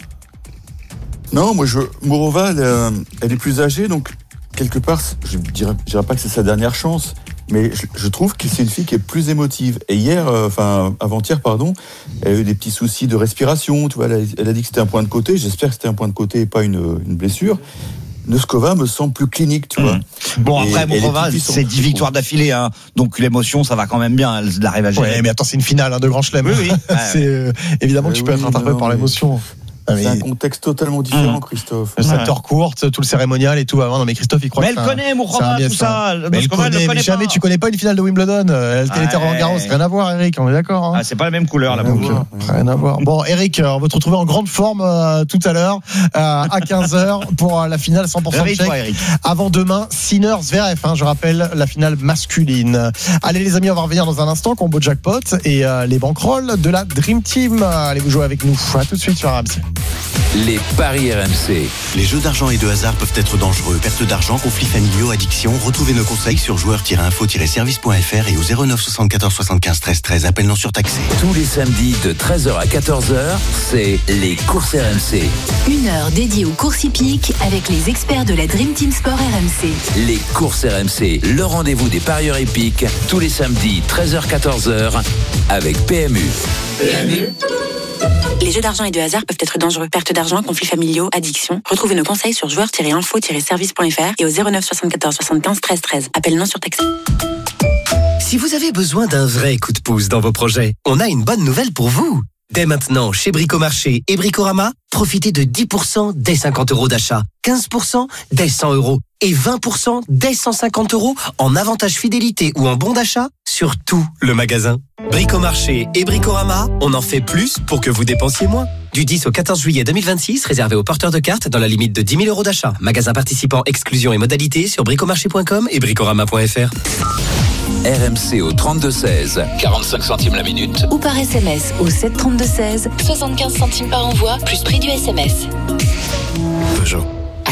Speaker 6: Non, moi, je, Murova, elle, elle est plus âgée, donc quelque part, je dirais, je dirais pas que c'est sa dernière chance, mais je, je trouve que c'est une fille qui est plus émotive. Et hier, euh, enfin avant-hier, pardon, elle a eu des petits soucis de respiration. Tu vois, elle a, elle a dit que c'était un point de côté. J'espère que c'était un point de côté et pas une, une blessure. Noskova me semble plus clinique, tu vois.
Speaker 1: Mmh. Bon, après, Mukova, c'est dix victoires d'affilée, hein. Donc l'émotion, ça va quand même bien. Elle arrive à gérer.
Speaker 3: Ouais, mais attends, c'est une finale hein, de Grand Chelem.
Speaker 1: Oui, oui.
Speaker 3: c'est, euh, évidemment que tu peux oui, être rattrapé par l'émotion.
Speaker 6: C'est un contexte totalement différent, mmh. Christophe.
Speaker 3: Le sept heures courte, tout le cérémonial et tout. Non, mais Christophe, il croit
Speaker 1: mais
Speaker 3: que
Speaker 1: elle connaît Mukova, tout ça.
Speaker 3: Mais elle connaît, elle connaît jamais, pas. Tu connais pas une finale de Wimbledon. Elle était à Roland-Garros. Rien à voir, Eric, on est d'accord. Hein.
Speaker 1: Ah, c'est pas la même couleur, la
Speaker 3: boucle. Rien à voir. Bon, Eric, on va te retrouver en grande forme euh, tout à l'heure, euh, à quinze heures, pour euh, la finale cent pour cent tchèque. Avant demain, Sinner Zverev, hein, je rappelle, la finale masculine. Allez, les amis, on va revenir dans un instant, combo jackpot et euh, les bankrolls de la Dream Team. Allez, vous jouer avec nous. À tout de suite sur R M C.
Speaker 7: Les paris R M C.
Speaker 8: Les jeux d'argent et de hasard peuvent être dangereux. Perte d'argent, conflits familiaux, addiction. Retrouvez nos conseils sur joueurs tiret info tiret service point f r et au zéro neuf soixante-quatorze soixante-quinze treize treize. Appel non surtaxé.
Speaker 7: Tous les samedis de treize heures à quatorze heures, c'est les courses R M C.
Speaker 9: Une heure dédiée aux courses hippiques avec les experts de la Dream Team Sport R M C.
Speaker 7: Les courses R M C, le rendez-vous des parieurs hippiques, tous les samedis treize heures quatorze heures avec P M U. P M U.
Speaker 12: Les jeux d'argent et de hasard peuvent être dangereux. Perte d'argent, conflits familiaux, addiction. Retrouvez nos conseils sur joueurs tiret info tiret service point f r et au zéro neuf soixante-quatorze soixante-quinze treize treize. Appel non surtaxé.
Speaker 13: Si vous avez besoin d'un vrai coup de pouce dans vos projets, on a une bonne nouvelle pour vous. Dès maintenant, chez Bricomarché et Bricorama, profitez de dix pour cent dès cinquante euros d'achat, quinze pour cent dès cent euros et vingt pour cent dès cent cinquante euros en avantage fidélité ou en bon d'achat sur tout le magasin. Bricomarché et Bricorama, on en fait plus pour que vous dépensiez moins. Du dix au quatorze juillet deux mille vingt-six, réservé aux porteurs de cartes dans la limite de dix mille euros d'achat. Magasin participant, exclusion et modalités sur bricomarché point com et bricorama point f r.
Speaker 7: R M C au trente-deux seize, quarante-cinq centimes la minute.
Speaker 9: Ou par S M S au sept trente-deux seize, soixante-quinze centimes par envoi, plus prix du S M S.
Speaker 8: Peugeot.
Speaker 9: À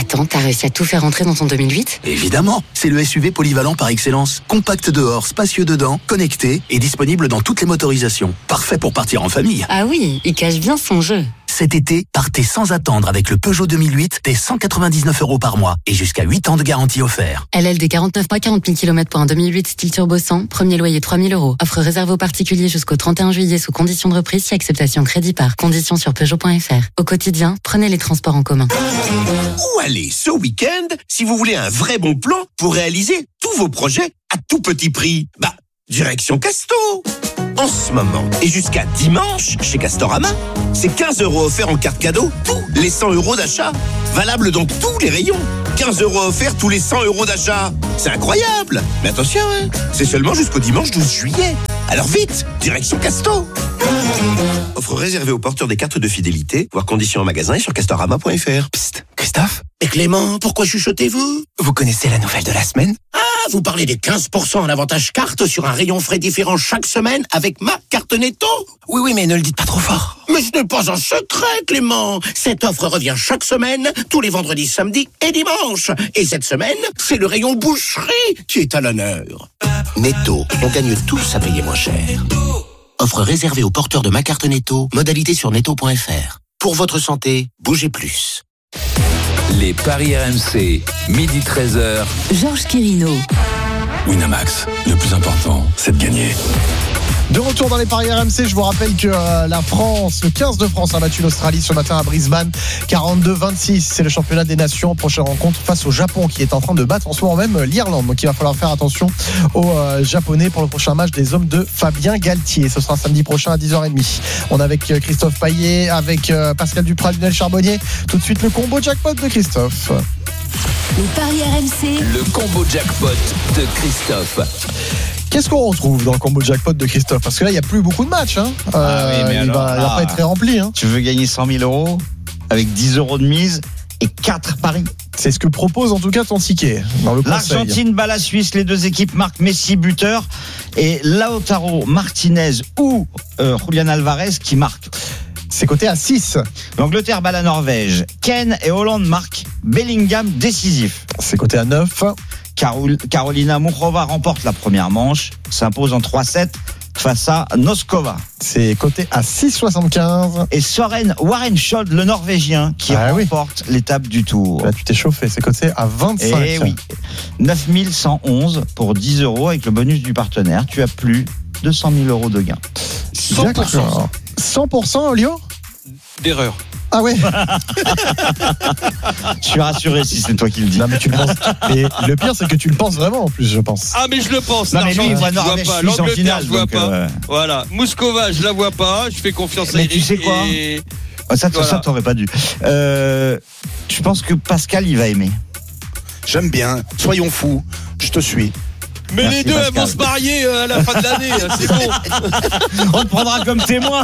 Speaker 12: attends, t'as réussi à tout faire rentrer dans ton deux mille huit ?
Speaker 11: Évidemment, c'est le S U V polyvalent par excellence. Compact dehors, spacieux dedans, connecté et disponible dans toutes les motorisations. Parfait pour partir en famille.
Speaker 12: Ah oui, il cache bien son jeu.
Speaker 11: Cet été, partez sans attendre avec le Peugeot deux mille huit dès cent quatre-vingt-dix-neuf euros par mois et jusqu'à huit ans de garantie offert.
Speaker 12: L L D quarante-neuf mois, quarante mille kilomètres pour un deux mille huit style turbo cent, premier loyer trois mille euros. Offre réservée aux particuliers jusqu'au trente et un juillet sous conditions de reprise si acceptation crédit par. Conditions sur Peugeot point F R. Au quotidien, prenez les transports en commun.
Speaker 14: Où aller ce week-end si vous voulez un vrai bon plan pour réaliser tous vos projets à tout petit prix? Bah, direction Casto. En ce moment et jusqu'à dimanche chez Castorama, c'est quinze euros offerts en carte cadeau tous les cent euros d'achat. Valable dans tous les rayons. quinze euros offerts tous les cent euros d'achat. C'est incroyable. Mais attention, hein, c'est seulement jusqu'au dimanche douze juillet. Alors vite, direction Casto. Offre réservée aux porteurs des cartes de fidélité, voire conditions en magasin et sur castorama point F R.
Speaker 11: Psst, Christophe?
Speaker 14: Mais Clément, pourquoi chuchotez-vous?
Speaker 11: Vous connaissez la nouvelle de la semaine?
Speaker 14: Ah, vous parlez des quinze pour cent en avantage carte sur un rayon frais différent chaque semaine avec ma carte Netto?
Speaker 11: Oui, oui, mais ne le dites pas trop fort.
Speaker 14: Mais ce n'est pas un secret, Clément. Cette offre revient chaque semaine, tous les vendredis, samedis et dimanches. Et cette semaine, c'est le rayon boucherie qui est à l'honneur. Netto, on gagne tous à payer moins cher. Offre réservée aux porteurs de ma carte Netto, modalité sur netto point F R. Pour votre santé, bougez plus.
Speaker 7: Les paris R M C, midi treize heures.
Speaker 18: Georges Quirino.
Speaker 10: Winamax, le plus important, c'est de gagner.
Speaker 3: De retour dans les paris R M C, je vous rappelle que euh, la France, le quinze de France a battu l'Australie ce matin à Brisbane, quarante-deux vingt-six. C'est le championnat des nations. Prochaine rencontre face au Japon qui est en train de battre en ce moment même l'Irlande. Donc il va falloir faire attention aux euh, Japonais pour le prochain match des hommes de Fabien Galtier. Ce sera samedi prochain à dix heures trente. On est avec euh, Christophe Payet, avec euh, Pascal Duprat, Lionel Charbonnier. Tout de suite le combo jackpot de Christophe.
Speaker 18: Les paris R M C.
Speaker 7: Le combo jackpot de Christophe.
Speaker 3: Qu'est-ce qu'on retrouve dans le combo jackpot de Christophe? Parce que là, il n'y a plus beaucoup de matchs. Hein. Euh,
Speaker 1: ah oui, mais
Speaker 3: il
Speaker 1: alors,
Speaker 3: va, il va
Speaker 1: là,
Speaker 3: pas être très rempli. Hein.
Speaker 1: Tu veux gagner cent mille euros avec dix euros de mise et quatre paris.
Speaker 3: C'est ce que propose en tout cas ton ticket. Dans le
Speaker 1: L'Argentine bat la Suisse. Les deux équipes marquent Messi buteur et Lautaro Martinez ou euh, Julian Alvarez qui marque.
Speaker 3: C'est coté à six.
Speaker 1: L'Angleterre bat la Norvège. Ken et Hollande marquent. Bellingham décisif.
Speaker 3: C'est coté à neuf.
Speaker 1: Carolina Muchova remporte la première manche, s'impose en trois sept face à Noskova.
Speaker 3: C'est coté à six virgule soixante-quinze.
Speaker 1: Et Soren Warenshold, le Norvégien, qui ah remporte oui. l'étape du Tour.
Speaker 3: Là, tu t'es chauffé, c'est coté à vingt-cinq.
Speaker 1: Et oui, neuf mille cent onze pour dix euros avec le bonus du partenaire. Tu as plus de cent mille euros de gain.
Speaker 4: cent pour cent.
Speaker 3: cent pour cent, Lio
Speaker 4: d'erreur.
Speaker 3: Ah ouais.
Speaker 1: Je suis rassuré si c'est toi qui le dis.
Speaker 3: Non mais tu le penses. Et le pire c'est que tu le penses vraiment en plus, je pense.
Speaker 4: Ah mais je le pense.
Speaker 1: Non mais lui il voit
Speaker 4: Norvège,
Speaker 1: je vois pas. L'Angleterre,
Speaker 4: je vois donc, pas. Euh... Voilà. Mouskova, je la vois pas. Je fais confiance
Speaker 1: mais
Speaker 4: à Eric.
Speaker 1: Mais tu sais quoi
Speaker 4: et...
Speaker 1: Ça, voilà. ça t'aurais pas dû. Euh, je pense que Pascal il va aimer.
Speaker 2: J'aime bien. Soyons fous. Je te suis.
Speaker 4: Mais
Speaker 1: Merci
Speaker 4: les deux,
Speaker 1: Pascal.
Speaker 4: elles vont se marier à la fin de l'année, c'est bon.
Speaker 1: On te prendra comme témoin.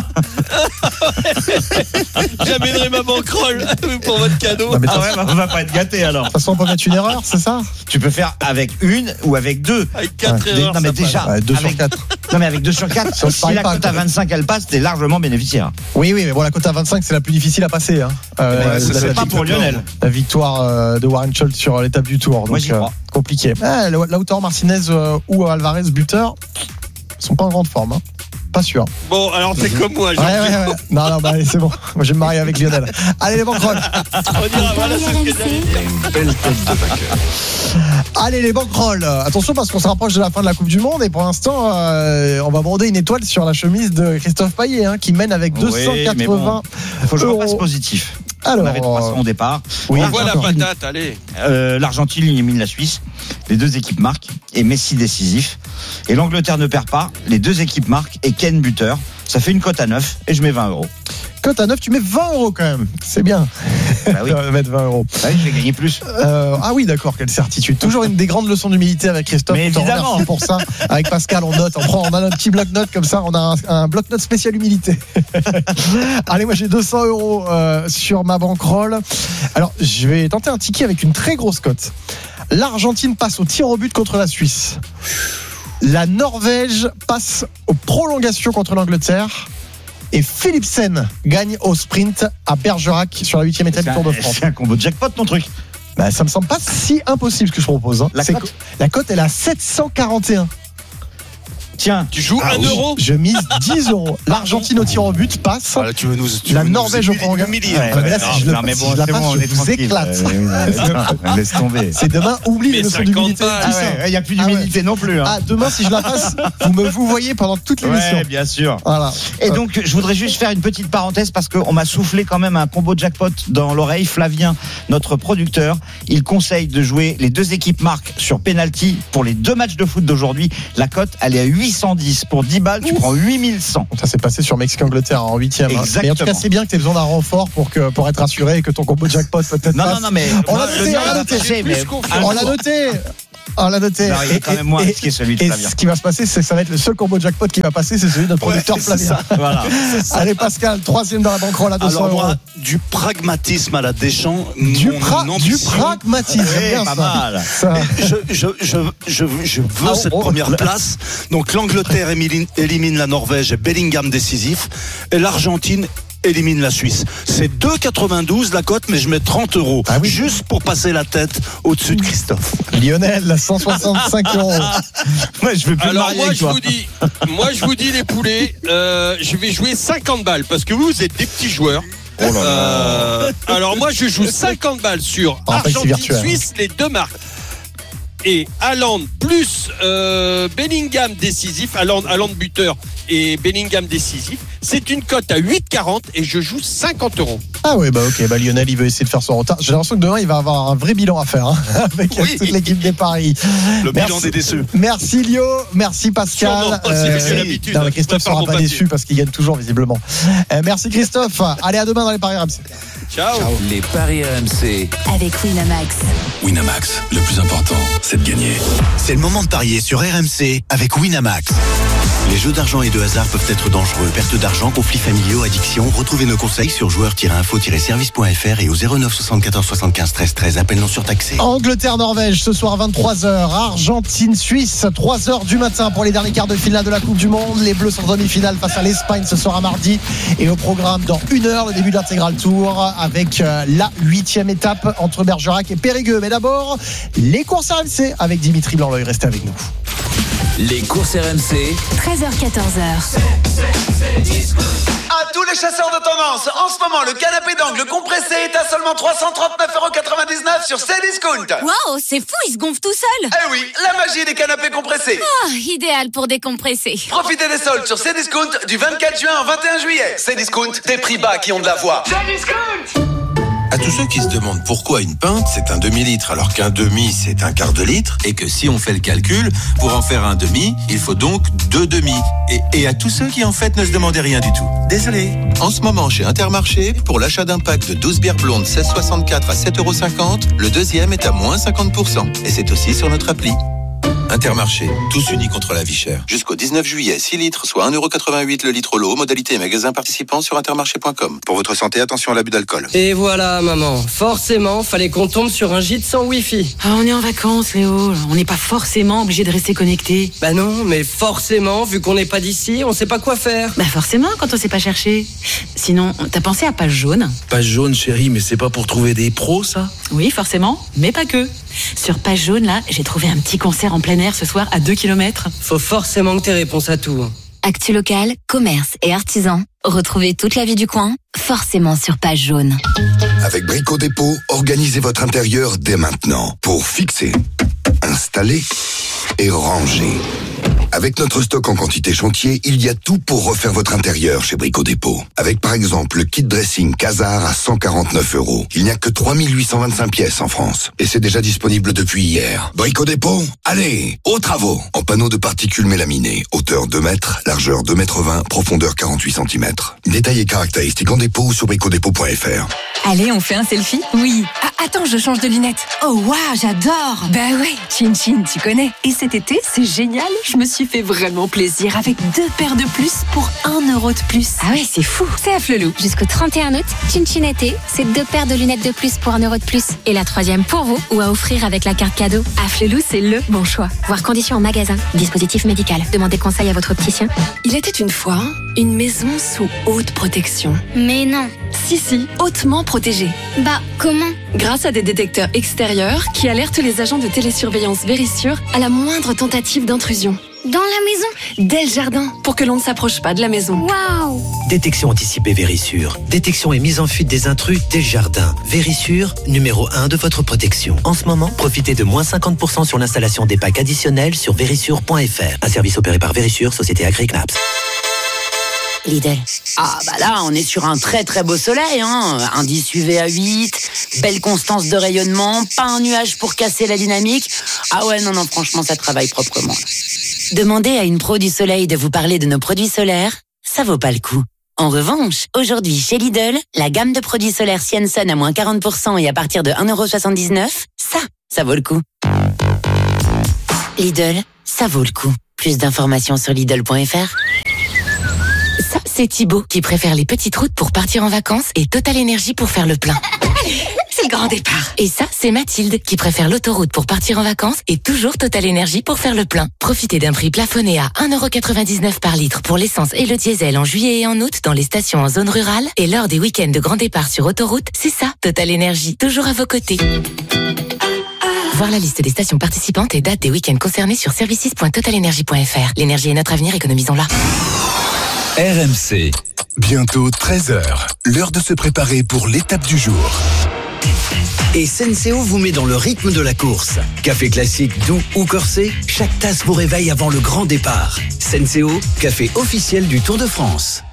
Speaker 4: J'amènerai ma banquerolle pour votre cadeau.
Speaker 1: Non, mais ah ouais, bah, on va pas être gâtés alors.
Speaker 3: De toute façon, on peut mettre une erreur, c'est ça?
Speaker 1: Tu peux faire avec une ou avec deux.
Speaker 4: Avec quatre
Speaker 1: ouais.
Speaker 4: erreurs.
Speaker 1: Non, mais déjà.
Speaker 3: Ouais, deux
Speaker 1: avec...
Speaker 3: sur quatre.
Speaker 1: Non, mais avec deux sur quatre. Si, si la cote à vingt-cinq elle passe, t'es largement bénéficiaire.
Speaker 3: Oui, oui, mais bon, la cote à vingt-cinq, c'est la plus difficile à passer. Hein.
Speaker 1: Euh, ouais, c'est pas pour Lionel.
Speaker 3: La victoire euh, de Warenshold sur l'étape du Tour. Donc,
Speaker 1: moi, j'y crois.
Speaker 3: Euh, compliqué. Ah, Lautaro Martinez euh, ou Alvarez buteur, ils sont pas en grande forme. Hein. Pas sûr.
Speaker 4: Bon, alors c'est comme moi.
Speaker 3: Ouais, ouais, ouais. Non, non, bah allez, c'est bon. Moi, je vais me marier avec Lionel. Allez, les banquerolles.
Speaker 4: On dira, voilà, c'est ce que j'allais dire.
Speaker 10: Une belle tête de vainqueur.
Speaker 3: Allez, les banquerolles. Attention parce qu'on se rapproche de la fin de la Coupe du Monde et pour l'instant, euh, on va broder une étoile sur la chemise de Christophe Payet, hein, qui mène avec deux cent quatre-vingts.
Speaker 1: Oui, bon, faut que je repasse positif.
Speaker 3: Alors,
Speaker 1: on avait trois cents au départ.
Speaker 4: Oui, on voit la patate, allez.
Speaker 1: Euh, L'Argentine élimine la Suisse. Les deux équipes marquent et Messi décisif. Et l'Angleterre ne perd pas. Les deux équipes marquent et Ken buteur. Ça fait une cote à neuf et je mets vingt euros.
Speaker 3: Cote à neuf, tu mets vingt euros quand même. C'est bien.
Speaker 1: Bah oui.
Speaker 3: mettre vingt euros.
Speaker 1: Bah oui, je vais gagner plus.
Speaker 3: Euh, ah oui, d'accord, quelle certitude. Toujours une des grandes leçons d'humilité avec Christophe.
Speaker 1: Mais évidemment.
Speaker 3: Pour ça. Avec Pascal, on note. On prend, on a notre petit bloc-notes comme ça. On a un, un bloc-notes spécial humilité. Allez, moi j'ai deux cents euros euh, sur ma bankroll. Alors, je vais tenter un ticket avec une très grosse cote. L'Argentine passe au tir au but contre la Suisse. La Norvège passe aux prolongations contre l'Angleterre. Et Philipsen gagne au sprint à Bergerac sur la huitième étape du Tour de France.
Speaker 1: C'est un combo jackpot ton truc.
Speaker 3: Bah, ça me semble pas si impossible ce que je propose. Hein.
Speaker 1: La
Speaker 3: C'est
Speaker 1: cote
Speaker 3: que- La cote, elle est à sept cent quarante et un.
Speaker 1: Tiens,
Speaker 4: tu joues
Speaker 3: Ah
Speaker 4: un
Speaker 3: oui,
Speaker 4: euro.
Speaker 3: Je mise dix euros. L'Argentine au tir au but passe.
Speaker 2: Ah, là, tu veux nous, tu
Speaker 3: La
Speaker 2: veux
Speaker 3: Norvège
Speaker 2: nous
Speaker 3: au prolongation.
Speaker 2: humilier,
Speaker 3: Ouais,
Speaker 2: en fait.
Speaker 3: mais là, si je le
Speaker 1: non, mais
Speaker 3: si
Speaker 1: bon,
Speaker 3: je la
Speaker 1: c'est
Speaker 3: passe,
Speaker 1: bon, on
Speaker 3: je
Speaker 1: est
Speaker 3: vous
Speaker 1: tranquille.
Speaker 3: éclate.
Speaker 1: Euh, oui, laisse tomber.
Speaker 3: C'est demain, oublie
Speaker 4: Mais
Speaker 3: les notions
Speaker 4: cinquante
Speaker 3: d'humilité.
Speaker 4: balles.
Speaker 3: tout
Speaker 1: Ah
Speaker 3: ça.
Speaker 1: ouais, il n'y a plus
Speaker 3: Ah
Speaker 1: d'humilité non plus. Hein.
Speaker 3: Ah, demain, si je la passe, vous me vous voyez pendant toute l'émission.
Speaker 1: Ouais, bien sûr.
Speaker 3: Voilà.
Speaker 1: Et donc, je voudrais juste faire une petite parenthèse parce qu'on m'a soufflé quand même un combo jackpot dans l'oreille. Flavien, notre producteur, il conseille de jouer les deux équipes marques sur penalty pour les deux matchs de foot d'aujourd'hui. La cote, elle est à huit cent dix. Pour dix balles, tu
Speaker 3: Ouf.
Speaker 1: prends huit mille cent.
Speaker 3: Ça s'est passé sur Mexique-Angleterre en huitième. hein.
Speaker 1: Exactement.
Speaker 3: Mais en tout cas, c'est bien que tu aies besoin d'un renfort pour, que, pour être assuré et que ton combo jackpot peut-être
Speaker 1: Non,
Speaker 3: passe.
Speaker 1: non, non, mais
Speaker 3: On
Speaker 1: moi,
Speaker 3: l'a
Speaker 1: le
Speaker 3: noté,
Speaker 1: mien,
Speaker 3: on
Speaker 1: il
Speaker 3: l'a
Speaker 1: va
Speaker 3: noté.
Speaker 1: passer, mais
Speaker 3: On l'a noté. On l'a noté.
Speaker 1: Non, il est quand même moins risqué, celui de
Speaker 3: et
Speaker 1: Flavien.
Speaker 3: ce qui va se passer, c'est que ça va être le seul combo jackpot qui va passer, c'est celui de notre
Speaker 2: Ouais,
Speaker 3: producteur
Speaker 2: c'est
Speaker 3: Flavien.
Speaker 2: ça.
Speaker 1: Voilà.
Speaker 3: Allez Pascal, troisième dans la banquerolle à deux cents
Speaker 2: Alors
Speaker 3: euros.
Speaker 2: moi, du pragmatisme à la Deschamps,
Speaker 3: Du,
Speaker 2: mon
Speaker 3: pra- du
Speaker 2: ambition,
Speaker 3: pragmatisme,
Speaker 1: Ouais,
Speaker 3: c'est bien
Speaker 1: pas
Speaker 3: ça.
Speaker 1: mal.
Speaker 3: Ça.
Speaker 2: je, je, je, je, je veux
Speaker 3: Ah,
Speaker 2: cette
Speaker 3: oh,
Speaker 2: première
Speaker 3: là.
Speaker 2: place. Donc l'Angleterre élimine, élimine la Norvège et Bellingham décisif. Et l'Argentine élimine la Suisse. C'est deux virgule quatre-vingt-douze la cote, mais je mets trente euros.
Speaker 3: Ah oui.
Speaker 2: Juste pour passer la tête au-dessus de Christophe.
Speaker 3: Lionel, cent soixante-cinq euros.
Speaker 1: Ouais, je veux plus me
Speaker 4: Alors
Speaker 1: marier
Speaker 4: moi
Speaker 1: avec
Speaker 4: je
Speaker 1: toi.
Speaker 4: vous dis, moi je vous dis les poulets, euh, je vais jouer cinquante balles parce que vous, vous êtes des petits joueurs.
Speaker 1: Oh là là.
Speaker 4: Euh, alors moi je joue cinquante balles sur
Speaker 3: En fait, c'est virtuel.
Speaker 4: Argentine-Suisse, les deux marques. Et Haaland plus euh, Bellingham décisif, Haaland, Haaland buteur et Bellingham décisif. C'est une cote à huit virgule quarante et je joue cinquante euros.
Speaker 3: Ah oui, bah ok, bah Lionel, il veut essayer de faire son retard. J'ai l'impression que demain, il va avoir un vrai bilan à faire hein, avec
Speaker 4: Oui.
Speaker 3: toute l'équipe des paris.
Speaker 2: Le
Speaker 3: Merci.
Speaker 2: bilan des déçus.
Speaker 3: Merci Lio, merci Pascal.
Speaker 4: Sûrement, c'est- c'est l'habitude,
Speaker 3: non, mais
Speaker 4: hein,
Speaker 3: Christophe
Speaker 4: je prépare
Speaker 3: sera
Speaker 4: mon
Speaker 3: pas
Speaker 4: papier.
Speaker 3: déçu parce qu'il gagne toujours visiblement. Euh, merci Christophe. Allez, à demain dans les paris R M C.
Speaker 4: Ciao.
Speaker 7: Les paris R M C.
Speaker 9: Avec Winamax.
Speaker 10: Winamax, le plus important, c'est de gagner.
Speaker 8: C'est le moment de parier sur R M C avec Winamax. Les jeux d'argent et de hasard peuvent être dangereux. Perte d'argent, conflits familiaux, addiction. Retrouvez nos conseils sur joueurs tiret info tiret service point f r et au zéro neuf soixante-quatorze soixante-quinze treize treize. Appel non surtaxé.
Speaker 3: Angleterre-Norvège ce soir vingt-trois heures. Argentine-Suisse, trois heures du matin pour les derniers quarts de finale de la Coupe du Monde. Les Bleus sont en demi-finale face à l'Espagne ce soir à mardi. Et au programme dans une heure, le début de l'intégral tour avec euh, la huitième étape entre Bergerac et Périgueux. Mais d'abord, les courses R M C avec Dimitri Blanc-L'Oeil. Restez avec nous.
Speaker 7: Les courses R M C.
Speaker 9: treize heures quatorze heures.
Speaker 15: À tous les chasseurs de tendance, en ce moment, le canapé d'angle compressé est à seulement trois cent trente-neuf euros quatre-vingt-dix-neuf sur Cdiscount.
Speaker 16: Waouh, c'est fou, il se gonfle tout seul.
Speaker 15: Eh oui, la magie des canapés compressés.
Speaker 16: Ah, idéal pour décompresser.
Speaker 15: Profitez des soldes sur Cdiscount du vingt-quatre juin au vingt et un juillet. Cdiscount, des prix bas qui ont de la voix. Cdiscount.
Speaker 17: À tous ceux qui se demandent pourquoi une pinte c'est un demi-litre alors qu'un demi c'est un quart de litre et que si on fait le calcul, pour en faire un demi, il faut donc deux demi. Et, et à tous ceux qui en fait ne se demandaient rien du tout. Désolé. En ce moment chez Intermarché, pour l'achat d'un pack de douze bières blondes seize soixante-quatre à sept euros cinquante, le deuxième est à moins cinquante pour cent. Et c'est aussi sur notre appli. Intermarché, tous unis contre la vie chère. Jusqu'au dix-neuf juillet, six litres, soit un euro quatre-vingt-huit le litre au lot. Modalité et magasin participants sur intermarché point com. Pour votre santé, attention à l'abus d'alcool.
Speaker 21: Et voilà, maman. Forcément, fallait qu'on tombe sur un gîte sans wifi.
Speaker 22: Ah, on est en vacances, Léo. On n'est pas forcément obligé de rester connecté.
Speaker 21: Bah non, mais forcément, vu qu'on n'est pas d'ici, on sait pas quoi faire.
Speaker 22: Bah forcément, quand on sait pas chercher. Sinon, t'as pensé à Page Jaune?
Speaker 10: Page jaune, chérie, mais c'est pas pour trouver des pros, ça?
Speaker 22: Oui, forcément, mais pas que. Sur Page Jaune, là, j'ai trouvé un petit concert en plein air ce soir à deux kilomètres.
Speaker 21: Faut forcément que t'aies réponse à tout.
Speaker 9: Actu local, commerce et artisans. Retrouvez toute la vie du coin, forcément sur Page Jaune.
Speaker 20: Avec Brico Dépôt, organisez votre intérieur dès maintenant pour fixer, installer et ranger. Avec notre stock en quantité chantier, il y a tout pour refaire votre intérieur chez Brico Dépôt. Avec par exemple le kit dressing Casar à cent quarante-neuf euros. Il n'y a que trois mille huit cent vingt-cinq pièces en France. Et c'est déjà disponible depuis hier. Brico Dépôt, allez, aux travaux. En panneau de particules mélaminées, hauteur deux mètres, largeur deux mètres vingt, profondeur quarante-huit centimètres. Détails et caractéristiques en dépôt sur bricodépôt point f r.
Speaker 24: Allez, on fait un selfie? Oui. Ah, attends, je change de lunettes. Oh, waouh, j'adore. Bah ouais, Chin Chin, tu connais. Et cet été, c'est génial. Je me suis fait vraiment plaisir avec deux paires de plus pour un euro de plus.
Speaker 9: Ah ouais, c'est fou.
Speaker 24: C'est à Flelou.
Speaker 9: Jusqu'au trente et un août, Chin Chin été, c'est deux paires de lunettes de plus pour un euro de plus. Et la troisième pour vous ou à offrir avec la carte cadeau.
Speaker 24: À Flelou, c'est le bon choix.
Speaker 9: Voir conditions en magasin. Dispositif médical. Demandez conseil à votre opticien.
Speaker 24: Il était une fois une maison sous haute protection.
Speaker 9: Mais non,
Speaker 24: Si, si, hautement protégé.
Speaker 9: Bah, comment ?
Speaker 24: Grâce à des détecteurs extérieurs qui alertent les agents de télésurveillance Vérissure à la moindre tentative d'intrusion.
Speaker 9: Dans la maison ?
Speaker 24: Dès le jardin, pour que l'on ne s'approche pas de la maison.
Speaker 9: Waouh !
Speaker 5: Détection anticipée Vérissure. Détection et mise en fuite des intrus dès le jardin. Vérissure, numéro un de votre protection. En ce moment, profitez de moins cinquante pour cent sur l'installation des packs additionnels sur vérissure point f r. Un service opéré par Vérissure, société Agri-Knaps.
Speaker 22: Lidl. Ah bah là, on est sur un très très beau soleil, hein. Indice U V à huit, belle constance de rayonnement, pas un nuage pour casser la dynamique. Ah ouais, non, non, franchement, ça travaille proprement. Demandez à une pro du soleil de vous parler de nos produits solaires, ça vaut pas le coup. En revanche, aujourd'hui chez Lidl, la gamme de produits solaires Sienson à moins quarante pour cent et à partir de un euro soixante-dix-neuf, ça, ça vaut le coup. Lidl, ça vaut le coup. Plus d'informations sur Lidl point f r. Ça, c'est Thibaut qui préfère les petites routes pour partir en vacances et Total Énergie pour faire le plein. C'est le grand départ. Et ça, c'est Mathilde qui préfère l'autoroute pour partir en vacances et toujours Total Énergie pour faire le plein. Profitez d'un prix plafonné à un euro quatre-vingt-dix-neuf par litre pour l'essence et le diesel en juillet et en août dans les stations en zone rurale et lors des week-ends de grand départ sur autoroute. C'est ça, Total Énergie, toujours à vos côtés. Voir la liste des stations participantes et dates des week-ends concernés sur services point total énergie point f r. L'énergie est notre avenir, économisons-la.
Speaker 7: R M C.
Speaker 6: Bientôt treize heures, l'heure de se préparer pour l'étape du jour.
Speaker 5: Et Senseo vous met dans le rythme de la course. Café classique, doux ou corsé, chaque tasse vous réveille avant le grand départ. Senseo, café officiel du Tour de France.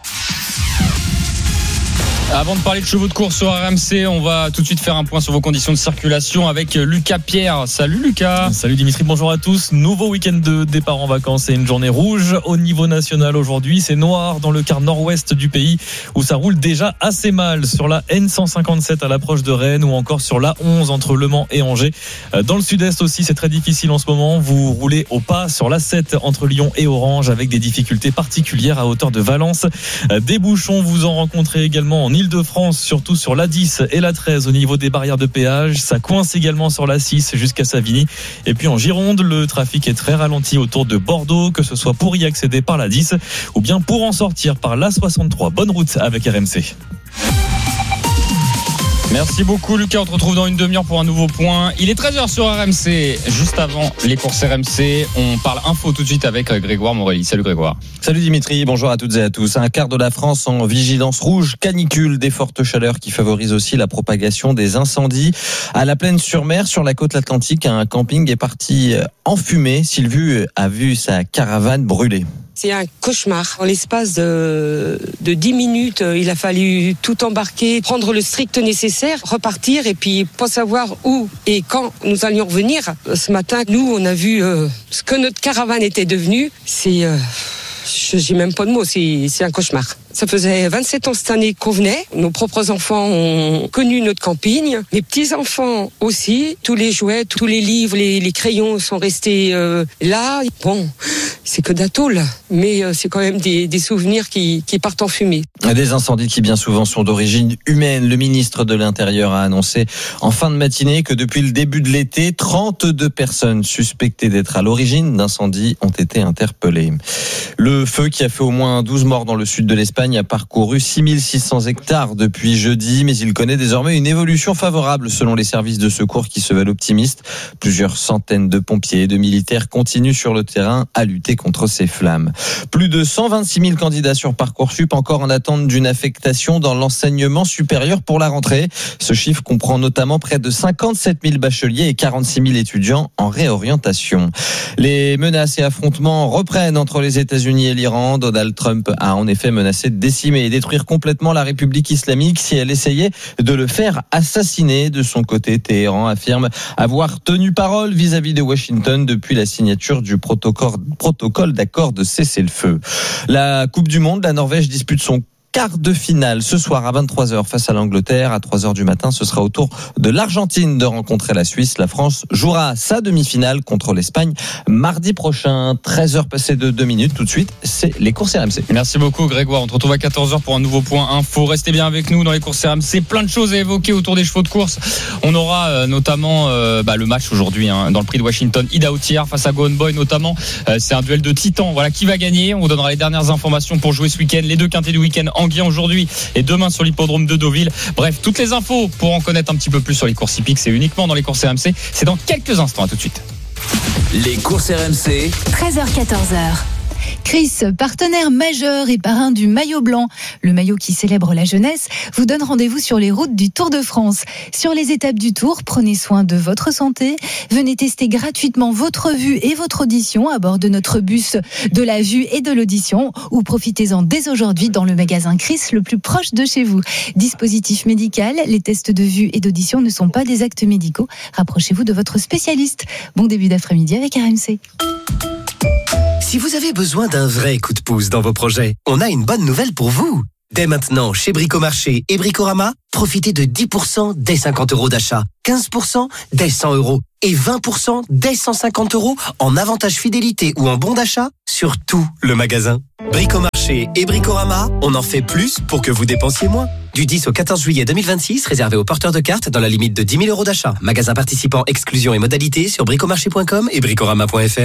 Speaker 19: Avant de parler de chevaux de course sur R M C, on va tout de suite faire un point sur vos conditions de circulation avec Lucas Pierre. Salut Lucas.
Speaker 23: Salut Dimitri, bonjour à tous. Nouveau week-end de départ en vacances et une journée rouge au niveau national aujourd'hui. C'est noir dans le quart nord-ouest du pays où ça roule déjà assez mal sur la N cent cinquante-sept à l'approche de Rennes ou encore sur l'A onze entre Le Mans et Angers. Dans le sud-est aussi, c'est très difficile en ce moment. Vous roulez au pas sur l'A sept entre Lyon et Orange avec des difficultés particulières à hauteur de Valence. Des bouchons, vous en rencontrez également en Île-de-France, surtout sur l'A dix et l'A treize au niveau des barrières de péage. Ça coince également sur l'A six jusqu'à Savigny. Et puis en Gironde, le trafic est très ralenti autour de Bordeaux, que ce soit pour y accéder par l'A dix ou bien pour en sortir par l'A soixante-trois. Bonne route avec R M C.
Speaker 19: Merci beaucoup Lucas, on te retrouve dans une demi-heure pour un nouveau point. Il est treize heures sur R M C, juste avant les courses R M C. On parle info tout de suite avec Grégoire Morelli. Salut Grégoire.
Speaker 25: Salut Dimitri, bonjour à toutes et à tous. Un quart de la France en vigilance rouge, canicule, des fortes chaleurs qui favorisent aussi la propagation des incendies. À la Plaine-sur-Mer, sur la côte atlantique, un camping est parti en fumée. Sylvie a vu sa caravane brûler.
Speaker 26: C'est un cauchemar. En l'espace de, de dix minutes, il a fallu tout embarquer, prendre le strict nécessaire, repartir et puis pas savoir où et quand nous allions revenir. Ce matin, nous, on a vu euh, ce que notre caravane était devenue. C'est... Euh, j'ai même pas de mots, c'est, c'est un cauchemar. Ça faisait vingt-sept ans cette année qu'on venait. Nos propres enfants ont connu notre camping. Les petits-enfants aussi. Tous les jouets, tous les livres, les, les crayons sont restés euh, là. Bon, c'est que d'atoll, mais euh, c'est quand même des, des souvenirs qui, qui partent en fumée.
Speaker 25: Des incendies qui bien souvent sont d'origine humaine. Le ministre de l'Intérieur a annoncé en fin de matinée que depuis le début de l'été, trente-deux personnes suspectées d'être à l'origine d'incendies ont été interpellées. Le feu qui a fait au moins douze morts dans le sud de l'Espagne a parcouru six mille six cents hectares depuis jeudi, mais il connaît désormais une évolution favorable selon les services de secours qui se veulent optimistes. Plusieurs centaines de pompiers et de militaires continuent sur le terrain à lutter contre ces flammes. Plus de cent vingt-six mille candidatures sur Parcoursup encore en attente d'une affectation dans l'enseignement supérieur pour la rentrée. Ce chiffre comprend notamment près de cinquante-sept mille bacheliers et quarante-six mille étudiants en réorientation. Les menaces et affrontements reprennent entre les États-Unis et l'Iran. Donald Trump a en effet menacé de décimer et détruire complètement la République islamique si elle essayait de le faire assassiner. De son côté, Téhéran affirme avoir tenu parole vis-à-vis de Washington depuis la signature du protocole, protocole d'accord de cessez-le-feu. La Coupe du Monde, la Norvège dispute son quart de finale ce soir à vingt-trois heures face à l'Angleterre. À trois heures du matin, ce sera au tour de l'Argentine de rencontrer la Suisse. La France jouera sa demi-finale contre l'Espagne mardi prochain. treize heures passées de deux minutes. Tout de suite, c'est les courses R M C.
Speaker 19: Merci beaucoup Grégoire. On te retrouve à quatorze heures pour un nouveau point info. Restez bien avec nous dans les courses R M C. Plein de choses à évoquer autour des chevaux de course. On aura euh, notamment euh, bah, le match aujourd'hui hein, dans le prix de Washington. Ida Outiar face à Go On Boy notamment. Euh, c'est un duel de titans. Voilà qui va gagner. On vous donnera les dernières informations pour jouer ce week-end. Les deux quintés du week-end Anguien aujourd'hui et demain sur l'hippodrome de Deauville. Bref, toutes les infos pour en connaître un petit peu plus sur les courses hippiques, c'est uniquement dans les courses R M C. C'est dans quelques instants. À tout de suite.
Speaker 7: Les courses R M C.
Speaker 9: treize heures quatorze.
Speaker 1: Chris, partenaire majeur et parrain du maillot blanc, le maillot qui célèbre la jeunesse, vous donne rendez-vous sur les routes du Tour de France. Sur les étapes du Tour, prenez soin de votre santé. Venez tester gratuitement votre vue et votre audition à bord de notre bus de la vue et de l'audition, ou profitez-en dès aujourd'hui dans le magasin Chris le plus proche de chez vous. Dispositif médical, les tests de vue et d'audition ne sont pas des actes médicaux. Rapprochez-vous de votre spécialiste. Bon début d'après-midi avec R M C.
Speaker 11: Si vous avez besoin d'un vrai coup de pouce dans vos projets, on a une bonne nouvelle pour vous. Dès maintenant, chez Bricomarché et Bricorama, profitez de dix pour cent dès cinquante euros d'achat, quinze pour cent dès cent euros et vingt pour cent dès cent cinquante euros en avantage fidélité ou en bon d'achat sur tout le magasin. Bricomarché et Bricorama, on en fait plus pour que vous dépensiez moins. Du dix au quatorze juillet deux mille vingt-six, réservé aux porteurs de cartes dans la limite de dix mille euros d'achat. Magasin participant, exclusion et modalités sur bricomarché point com et bricorama point f r.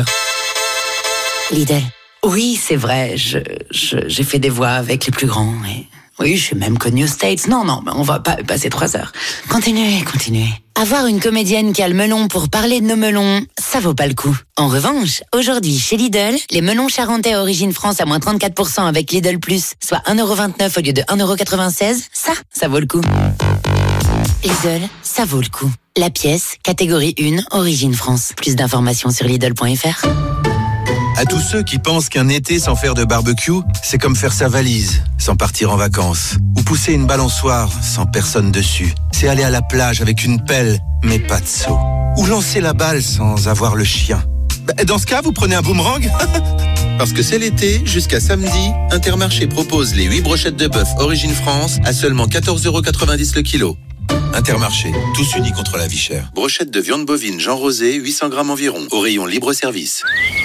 Speaker 22: Lidl. Oui, c'est vrai, je, je, j'ai fait des voix avec les plus grands. Et... oui, je suis même connue aux States. Non, non, mais on va pas passer trois heures. Continuez, continuez. Avoir une comédienne qui a le melon pour parler de nos melons, ça vaut pas le coup. En revanche, aujourd'hui, chez Lidl, les melons charentais à origine France à moins trente-quatre pour cent avec Lidl Plus, soit un euro vingt-neuf au lieu de un euro quatre-vingt-seize, ça, ça vaut le coup. Lidl, ça vaut le coup. La pièce, catégorie un, origine France. Plus d'informations sur Lidl point f r.
Speaker 17: À tous ceux qui pensent qu'un été sans faire de barbecue, c'est comme faire sa valise sans partir en vacances. Ou pousser une balançoire sans personne dessus. C'est aller à la plage avec une pelle, mais pas de seau. Ou lancer la balle sans avoir le chien. Dans ce cas, vous prenez un boomerang. Parce que c'est l'été, jusqu'à samedi, Intermarché propose les huit brochettes de bœuf Origine France à seulement quatorze euros quatre-vingt-dix le kilo. Intermarché, tous unis contre la vie chère. Brochette de viande bovine Jean Rosé, huit cents grammes environ, au rayon libre-service.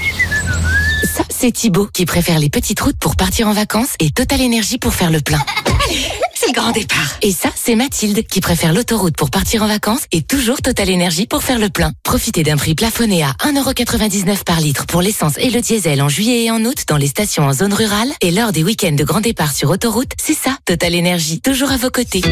Speaker 22: Ça, c'est Thibaut qui préfère les petites routes pour partir en vacances et Total Énergie pour faire le plein. C'est le grand départ. Et ça, c'est Mathilde qui préfère l'autoroute pour partir en vacances et toujours Total Énergie pour faire le plein. Profitez d'un prix plafonné à un euro quatre-vingt-dix-neuf par litre pour l'essence et le diesel en juillet et en août dans les stations en zone rurale et lors des week-ends de grand départ sur autoroute. C'est ça, Total Énergie, toujours à vos côtés.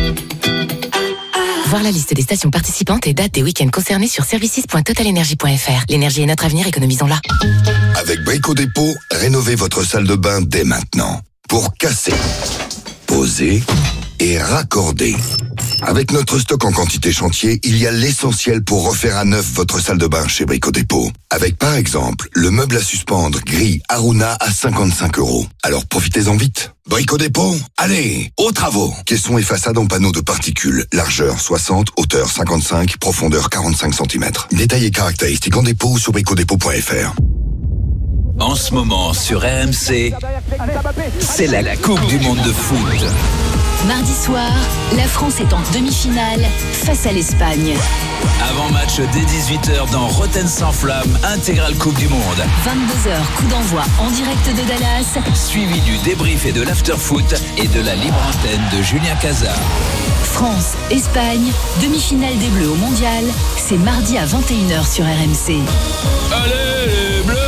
Speaker 22: Voir la liste des stations participantes et dates des week-ends concernés sur services point total energy point f r. L'énergie est notre avenir, économisons-la.
Speaker 20: Avec Brico Dépôt, rénovez votre salle de bain dès maintenant. Pour casser, poser et raccorder. Avec notre stock en quantité chantier, il y a l'essentiel pour refaire à neuf votre salle de bain chez Brico Dépôt. Avec par exemple, le meuble à suspendre gris Aruna à cinquante-cinq euros. Alors profitez-en vite. Brico Dépôt, allez, aux travaux. Caissons et façades en panneaux de particules. Largeur soixante, hauteur cinquante-cinq, profondeur quarante-cinq centimètres. Détails et caractéristiques en dépôt ou sur bricodépôt point f r.
Speaker 7: En ce moment sur R M C, c'est la Coupe du Monde de foot.
Speaker 1: Mardi soir, la France est en demi-finale face à l'Espagne.
Speaker 7: Avant-match dès dix-huit heures dans Rotten sans flamme, intégrale Coupe du Monde.
Speaker 1: vingt-deux heures, coup d'envoi en direct de Dallas.
Speaker 7: Suivi du débrief et de l'after-foot et de la libre antenne de Julien Cazard.
Speaker 1: France, Espagne, demi-finale des Bleus au Mondial. C'est mardi à vingt et une heures sur R M C.
Speaker 7: Allez les Bleus!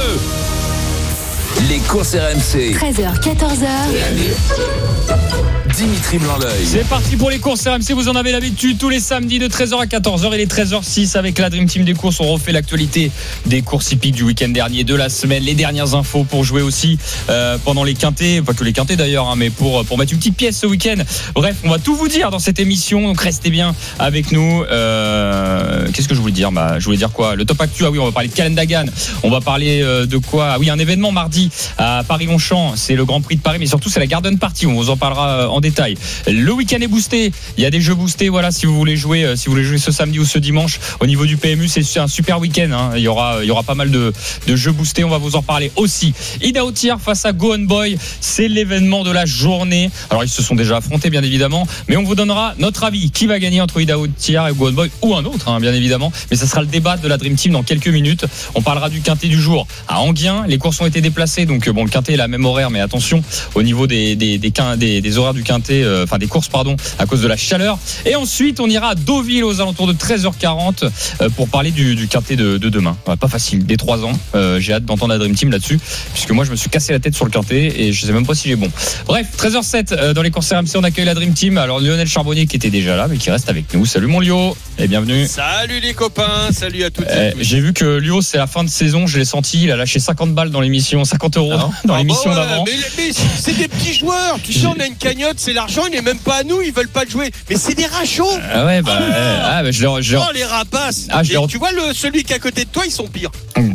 Speaker 7: Les courses R M C.
Speaker 1: treize heures, quatorze heures.
Speaker 7: Dimitri Blanc-L'Oeil.
Speaker 19: C'est parti pour les courses R M C. Vous en avez l'habitude tous les samedis de treize heures à quatorze heures. Il est treize heures six avec la Dream Team des courses. On refait l'actualité des courses hippiques du week-end dernier, de la semaine, les dernières infos pour jouer aussi euh, pendant les quintés, pas que les quintés d'ailleurs, hein, mais pour, pour mettre une petite pièce ce week-end. Bref, on va tout vous dire dans cette émission. Donc restez bien avec nous. Euh, qu'est-ce que je voulais dire bah, Je voulais dire quoi? Le top actu. Ah oui, on va parler de Calais Dagan. On va parler euh, de quoi? Ah oui, un événement mardi à Paris-Longchamp. C'est le Grand Prix de Paris, mais surtout c'est la Garden Party. On vous en parlera en détail. Le week-end est boosté. Il y a des jeux boostés. Voilà, si vous voulez jouer, euh, si vous voulez jouer ce samedi ou ce dimanche au niveau du P M U, c'est un super week-end. Hein. Il y aura, il y aura pas mal de, de jeux boostés. On va vous en parler aussi. Ida Outier face à Go On Boy, c'est l'événement de la journée. Alors ils se sont déjà affrontés, bien évidemment, mais on vous donnera notre avis. Qui va gagner entre Ida Outier et Go On Boy ou un autre, hein, bien évidemment. Mais ça sera le débat de la Dream Team dans quelques minutes. On parlera du quintet du jour à Anguien. Les courses ont été déplacées. Donc Donc bon, le Quintet est la même horaire, mais attention au niveau des des des, des, des horaires du Quintet, euh, enfin des courses pardon, à cause de la chaleur. Et ensuite, on ira à Deauville aux alentours de treize heures quarante euh, pour parler du, du Quintet de, de demain. Ouais, pas facile, dès trois ans. Euh, j'ai hâte d'entendre la Dream Team là-dessus, puisque moi je me suis cassé la tête sur le Quintet et je sais même pas si j'ai bon. Bref, treize heures sept euh, dans les courses R M C, on accueille la Dream Team. Alors Lionel Charbonnier qui était déjà là, mais qui reste avec nous. Salut mon Lio et bienvenue.
Speaker 2: Salut les copains, salut à toutes et
Speaker 19: euh,
Speaker 2: tous.
Speaker 19: J'ai vu que Lio, c'est la fin de saison, je l'ai senti, il a lâché cinquante balles dans l'émission, cinquante euros
Speaker 2: ah
Speaker 19: dans
Speaker 2: ah
Speaker 19: l'émission
Speaker 2: bah ouais,
Speaker 19: d'avant.
Speaker 2: Mais, mais c'est des petits joueurs, tu sais, on a une cagnotte, c'est l'argent, il n'est même pas à nous, ils veulent pas le jouer. Mais c'est des rachauds.
Speaker 19: Ah ouais, bah, ah, ah, bah je l'ai. Je
Speaker 2: oh les rapaces.
Speaker 19: Ah, je
Speaker 2: et tu vois, le, celui qui est à côté de toi, ils sont pires.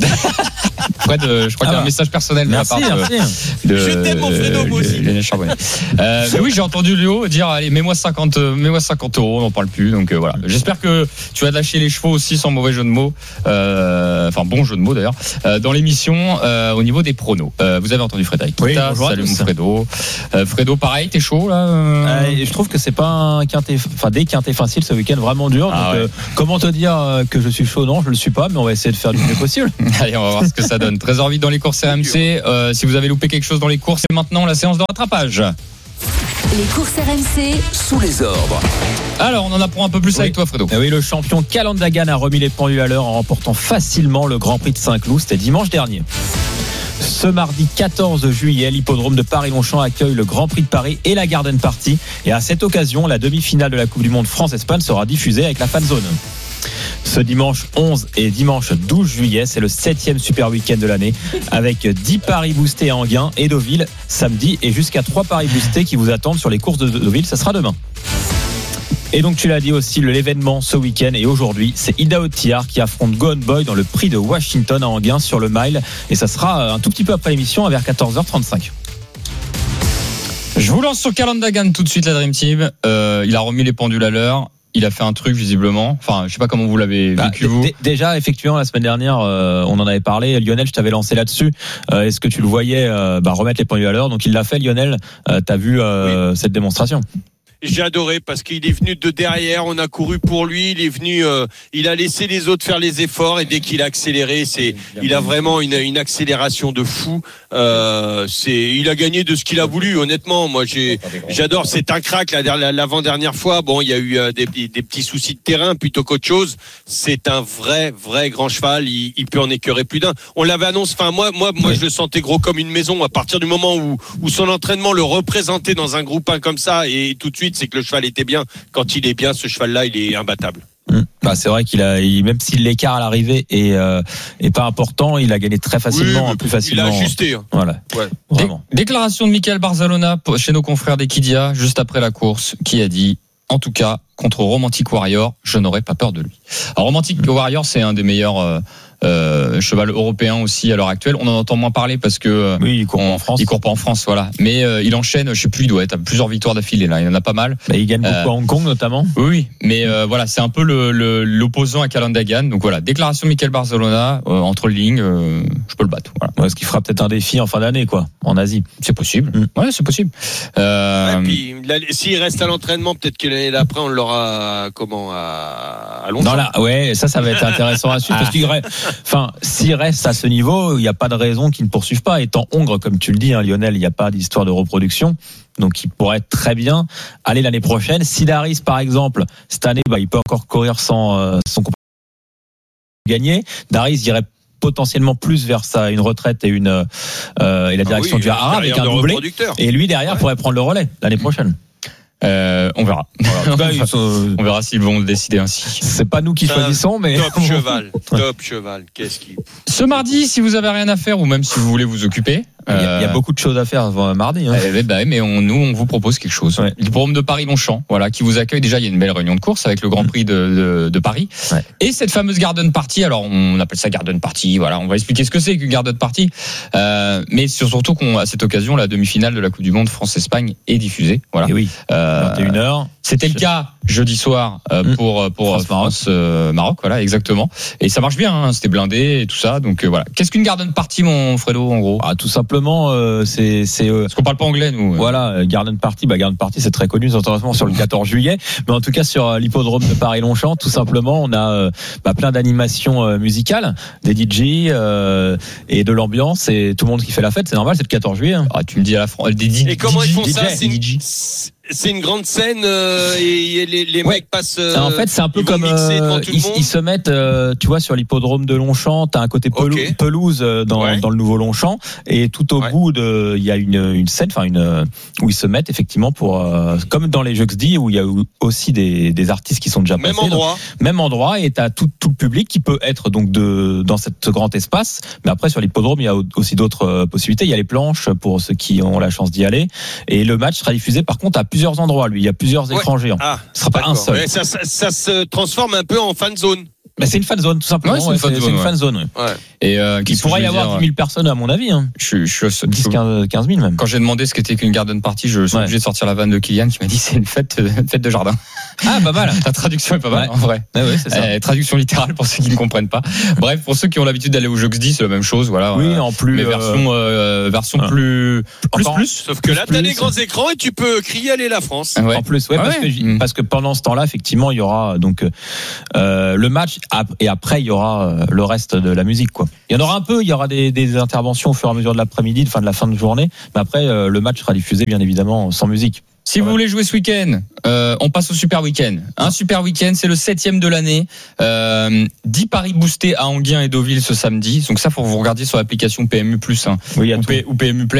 Speaker 19: Fred, euh, je crois ah qu'il y a un message personnel
Speaker 2: merci,
Speaker 19: de la part de, de,
Speaker 2: je t'aime mon Fredo, moi aussi.
Speaker 19: Lionel Charbonnier. euh, mais oui, j'ai entendu Léo dire allez, mets-moi cinquante, mets-moi cinquante euros, on n'en parle plus. Donc euh, voilà. J'espère que tu vas te lâcher les chevaux aussi sans mauvais jeu de mots. Euh, enfin, bon jeu de mots d'ailleurs. Euh, dans l'émission, euh, au niveau des pronos. Euh, vous avez entendu Frédéric.
Speaker 23: Oui,
Speaker 19: Kita, salut mon Fredo. Euh, Fredo, pareil, t'es chaud là euh...
Speaker 23: euh, Je trouve que c'est pas un quintet, enfin des quintets faciles ce week-end vraiment dur.
Speaker 19: Ah,
Speaker 23: donc,
Speaker 19: ouais.
Speaker 23: euh, comment te dire que je suis chaud? Non, je le suis pas, mais on va essayer de faire du mieux possible.
Speaker 19: Allez, on va voir ce que ça donne. Très envie dans les courses R M C. Euh, si vous avez loupé quelque chose dans les courses, c'est maintenant la séance de rattrapage.
Speaker 24: Les courses R M C
Speaker 10: sous les ordres.
Speaker 19: Alors, on en apprend un peu plus oui. avec toi, Fredo.
Speaker 23: Et oui, le champion Calandagan a remis les pendules à l'heure en remportant facilement le Grand Prix de Saint-Cloud. C'était dimanche dernier. Ce mardi quatorze juillet, l'hippodrome de Paris-Longchamp accueille le Grand Prix de Paris et la Garden Party. Et à cette occasion, la demi-finale de la Coupe du Monde France-Espagne sera diffusée avec la Fan Zone. Ce dimanche onze et dimanche douze juillet, c'est le septième super week-end de l'année avec dix paris boostés à Enghien et Deauville samedi et jusqu'à trois paris boostés qui vous attendent sur les courses de Deauville. Ça sera demain. Et donc tu l'as dit aussi, l'événement ce week-end et aujourd'hui, c'est Idaho Tir qui affronte Gone Boy dans le prix de Washington à Enghien sur le mile. Et ça sera un tout petit peu après l'émission vers quatorze heures trente-cinq.
Speaker 19: Je vous lance sur Calandagan tout de suite, la Dream Team. Euh, il a remis les pendules à l'heure. Il a fait un truc visiblement. Enfin, je sais pas comment vous l'avez bah, vécu vous.
Speaker 23: D- déjà, effectivement, la semaine dernière, euh, on en avait parlé. Lionel, je t'avais lancé là-dessus. Euh, est-ce que tu le voyais euh, bah, remettre les pendules à l'heure? Donc il l'a fait, Lionel. Euh, t'as vu euh, oui. cette démonstration?
Speaker 2: J'ai adoré parce qu'il est venu de derrière, on a couru pour lui, il est venu, euh, il a laissé les autres faire les efforts et dès qu'il a accéléré, c'est, il a vraiment une, une accélération de fou. Euh, c'est, il a gagné de ce qu'il a voulu. Honnêtement, moi j'ai, j'adore. C'est un crack. La, l'avant-dernière fois, bon, il y a eu euh, des, des petits soucis de terrain plutôt qu'autre chose. C'est un vrai, vrai grand cheval. Il, il peut en écœurer plus d'un. On l'avait annoncé. Enfin, moi, moi, moi, je le sentais gros comme une maison à partir du moment où, où son entraînement le représentait dans un groupe un comme ça et tout de suite. C'est que le cheval était bien. Quand il est bien, ce cheval-là, il est imbattable.
Speaker 23: Mmh. Bah, c'est vrai qu'il a, il, même si l'écart à l'arrivée est, euh, est pas important, il a gagné très facilement, oui, plus facilement.
Speaker 2: Il a ajusté. Hein.
Speaker 23: Voilà.
Speaker 2: Ouais.
Speaker 23: Vraiment.
Speaker 19: Dé- déclaration de Michael Barzalona chez nos confrères d'Equidia juste après la course, qui a dit, en tout cas, contre Romantic Warrior, je n'aurais pas peur de lui. Alors, Romantic mmh. Warrior, c'est un des meilleurs. Euh, Euh, cheval européen aussi à l'heure actuelle. On en entend moins parler parce que
Speaker 23: oui, il court
Speaker 19: on,
Speaker 23: pas en France.
Speaker 19: Il court pas en France, voilà. Mais euh, il enchaîne. Je sais plus, il doit être à plusieurs victoires d'affilée là. Il en a pas mal.
Speaker 23: Bah, il gagne beaucoup euh, à Hong Kong notamment.
Speaker 19: Oui, oui. Mais euh, voilà, c'est un peu le, le, l'opposant à Calandagan. Donc voilà, déclaration de Michael Barzalona euh, entre les lignes. Euh, je peux le battre. Voilà.
Speaker 23: Ouais, ce qui fera peut-être un défi en fin d'année, quoi, en Asie.
Speaker 19: C'est possible. Mmh. Ouais, c'est possible.
Speaker 2: Euh... Ouais, puis, là, s'il reste à l'entraînement, peut-être que l'année d'après, on l'aura comment à, à Longchamp.
Speaker 23: Non là, ouais, ça, ça va être intéressant à suivre parce qu'il reste, enfin, s'il reste à ce niveau, il n'y a pas de raison qu'il ne poursuive pas. Étant hongre, comme tu le dis, hein, Lionel, il n'y a pas d'histoire de reproduction. Donc, il pourrait très bien aller l'année prochaine. Si Daris, par exemple, cette année, bah, il peut encore courir sans, euh, son gagner. Daris irait potentiellement plus vers ça, une retraite et une euh, et la direction ah oui, du Hara avec un doublé. Et lui derrière ouais. pourrait prendre le relais l'année prochaine.
Speaker 19: Euh, on verra. Voilà. En tout cas, sont... On verra s'ils vont le décider ainsi.
Speaker 23: C'est pas nous qui choisissons, mais
Speaker 2: top cheval, top cheval. Qu'est-ce qui.
Speaker 19: Ce mardi, si vous avez rien à faire ou même si vous voulez vous occuper.
Speaker 23: Il y, a, il y a beaucoup de choses à faire mardi. Hein.
Speaker 19: Eh ben, mais on, nous, on vous propose quelque chose. Ouais. L'hippodrome de Paris-Longchamp, voilà, qui vous accueille. Déjà, il y a une belle réunion de course avec le Grand Prix de, de, de Paris. Ouais. Et cette fameuse Garden Party. Alors, on appelle ça Garden Party. Voilà, on va expliquer ce que c'est qu'une Garden Party. Euh, mais surtout qu'à cette occasion, la demi-finale de la Coupe du Monde France-Espagne est diffusée. Voilà.
Speaker 23: Et oui.
Speaker 19: Euh,
Speaker 23: vingt et une heures.
Speaker 19: C'était le cas jeudi soir euh, pour pour France, France euh, Maroc, voilà, exactement. Et ça marche bien. Hein, c'était blindé et tout ça. Donc euh, voilà. Qu'est-ce qu'une Garden Party, mon Fredo, en gros?
Speaker 23: Ah, tout simplement.
Speaker 25: simplement, euh, c'est, c'est. Euh,
Speaker 19: Parce qu'on parle pas anglais, nous.
Speaker 25: Voilà, Garden Party. Bah, Garden Party, c'est très connu, notamment sur le quatorze juillet. Mais en tout cas, sur l'hippodrome de Paris-Longchamp, tout simplement, on a euh, bah, plein d'animations euh, musicales, des D J euh, et de l'ambiance et tout le monde qui fait la fête. C'est normal, c'est le quatorze juillet. Hein.
Speaker 19: Ah, tu me dis à la France, des D J.
Speaker 2: Et comment ils font
Speaker 25: D J,
Speaker 2: ça? C'est
Speaker 25: D J.
Speaker 2: C'est une grande scène euh, et les, les
Speaker 25: ouais.
Speaker 2: mecs passent. Euh,
Speaker 25: en fait, c'est un peu comme euh, ils, ils se mettent, euh, tu vois, sur l'hippodrome de Longchamp, t'as un côté pelou- okay. pelouse dans, ouais. dans le nouveau Longchamp, et tout au ouais. bout de, il y a une, une scène, enfin une où ils se mettent effectivement pour, euh, comme dans les Jeux X D où il y a aussi des, des artistes qui sont déjà
Speaker 2: même
Speaker 25: passés.
Speaker 2: Endroit.
Speaker 25: Donc, même endroit, et t'as tout, tout le public qui peut être donc de dans cet grand espace. Mais après sur l'hippodrome, il y a aussi d'autres possibilités. Il y a les planches pour ceux qui ont la chance d'y aller, et le match sera diffusé par contre à plusieurs endroits. Lui, il y a plusieurs écrans
Speaker 2: ouais.
Speaker 25: géants.
Speaker 2: Ah,
Speaker 25: ce sera pas un seul.
Speaker 2: Ouais, ça, ça, ça se transforme un peu en fan zone.
Speaker 25: Mais c'est une fan zone, tout simplement.
Speaker 19: Ouais, c'est une fan
Speaker 25: ouais,
Speaker 19: zone.
Speaker 25: C'est une
Speaker 19: ouais.
Speaker 25: fan zone. Ouais.
Speaker 2: Ouais.
Speaker 19: Et euh,
Speaker 25: il pourrait y avoir dix mille personnes, à mon avis. Hein.
Speaker 19: Je, je, je,
Speaker 25: dix, quinze mille même.
Speaker 19: Quand j'ai demandé ce qu'était qu'une garden party, je suis ouais. obligé de sortir la vanne de Kylian qui m'a dit c'est une fête, une fête de jardin.
Speaker 25: Ah, pas mal.
Speaker 19: La traduction est pas mal,
Speaker 25: ouais.
Speaker 19: en vrai.
Speaker 25: Ouais, ouais, c'est ça.
Speaker 19: Euh, traduction littérale pour ceux qui ne comprennent pas. Bref, pour ceux qui ont l'habitude d'aller aux Jeux X D, c'est la même chose. Voilà.
Speaker 25: Oui, euh, en plus.
Speaker 19: Mais version, euh, version ouais. plus, plus,
Speaker 25: Encore,
Speaker 19: plus.
Speaker 2: Sauf que là, t'as des grands écrans et tu peux crier allez la France.
Speaker 25: Ouais. En plus, ouais, ah parce, ouais. Que, mmh. parce que pendant ce temps-là, effectivement, il y aura donc euh, le match et après il y aura le reste de la musique, quoi. Il y en aura un peu, il y aura des, des interventions au fur et à mesure de l'après-midi, de fin de la fin de journée, mais après euh, le match sera diffusé bien évidemment sans musique.
Speaker 19: Si vous voulez jouer ce week-end, euh, on passe au super week-end. Un super week-end, c'est le septième de l'année. Euh, dix paris boostés à Anguin et Deauville ce samedi. Donc ça, faut vous regarder sur l'application P M U plus, hein,
Speaker 25: oui,
Speaker 19: ou, P- ou P M U Play.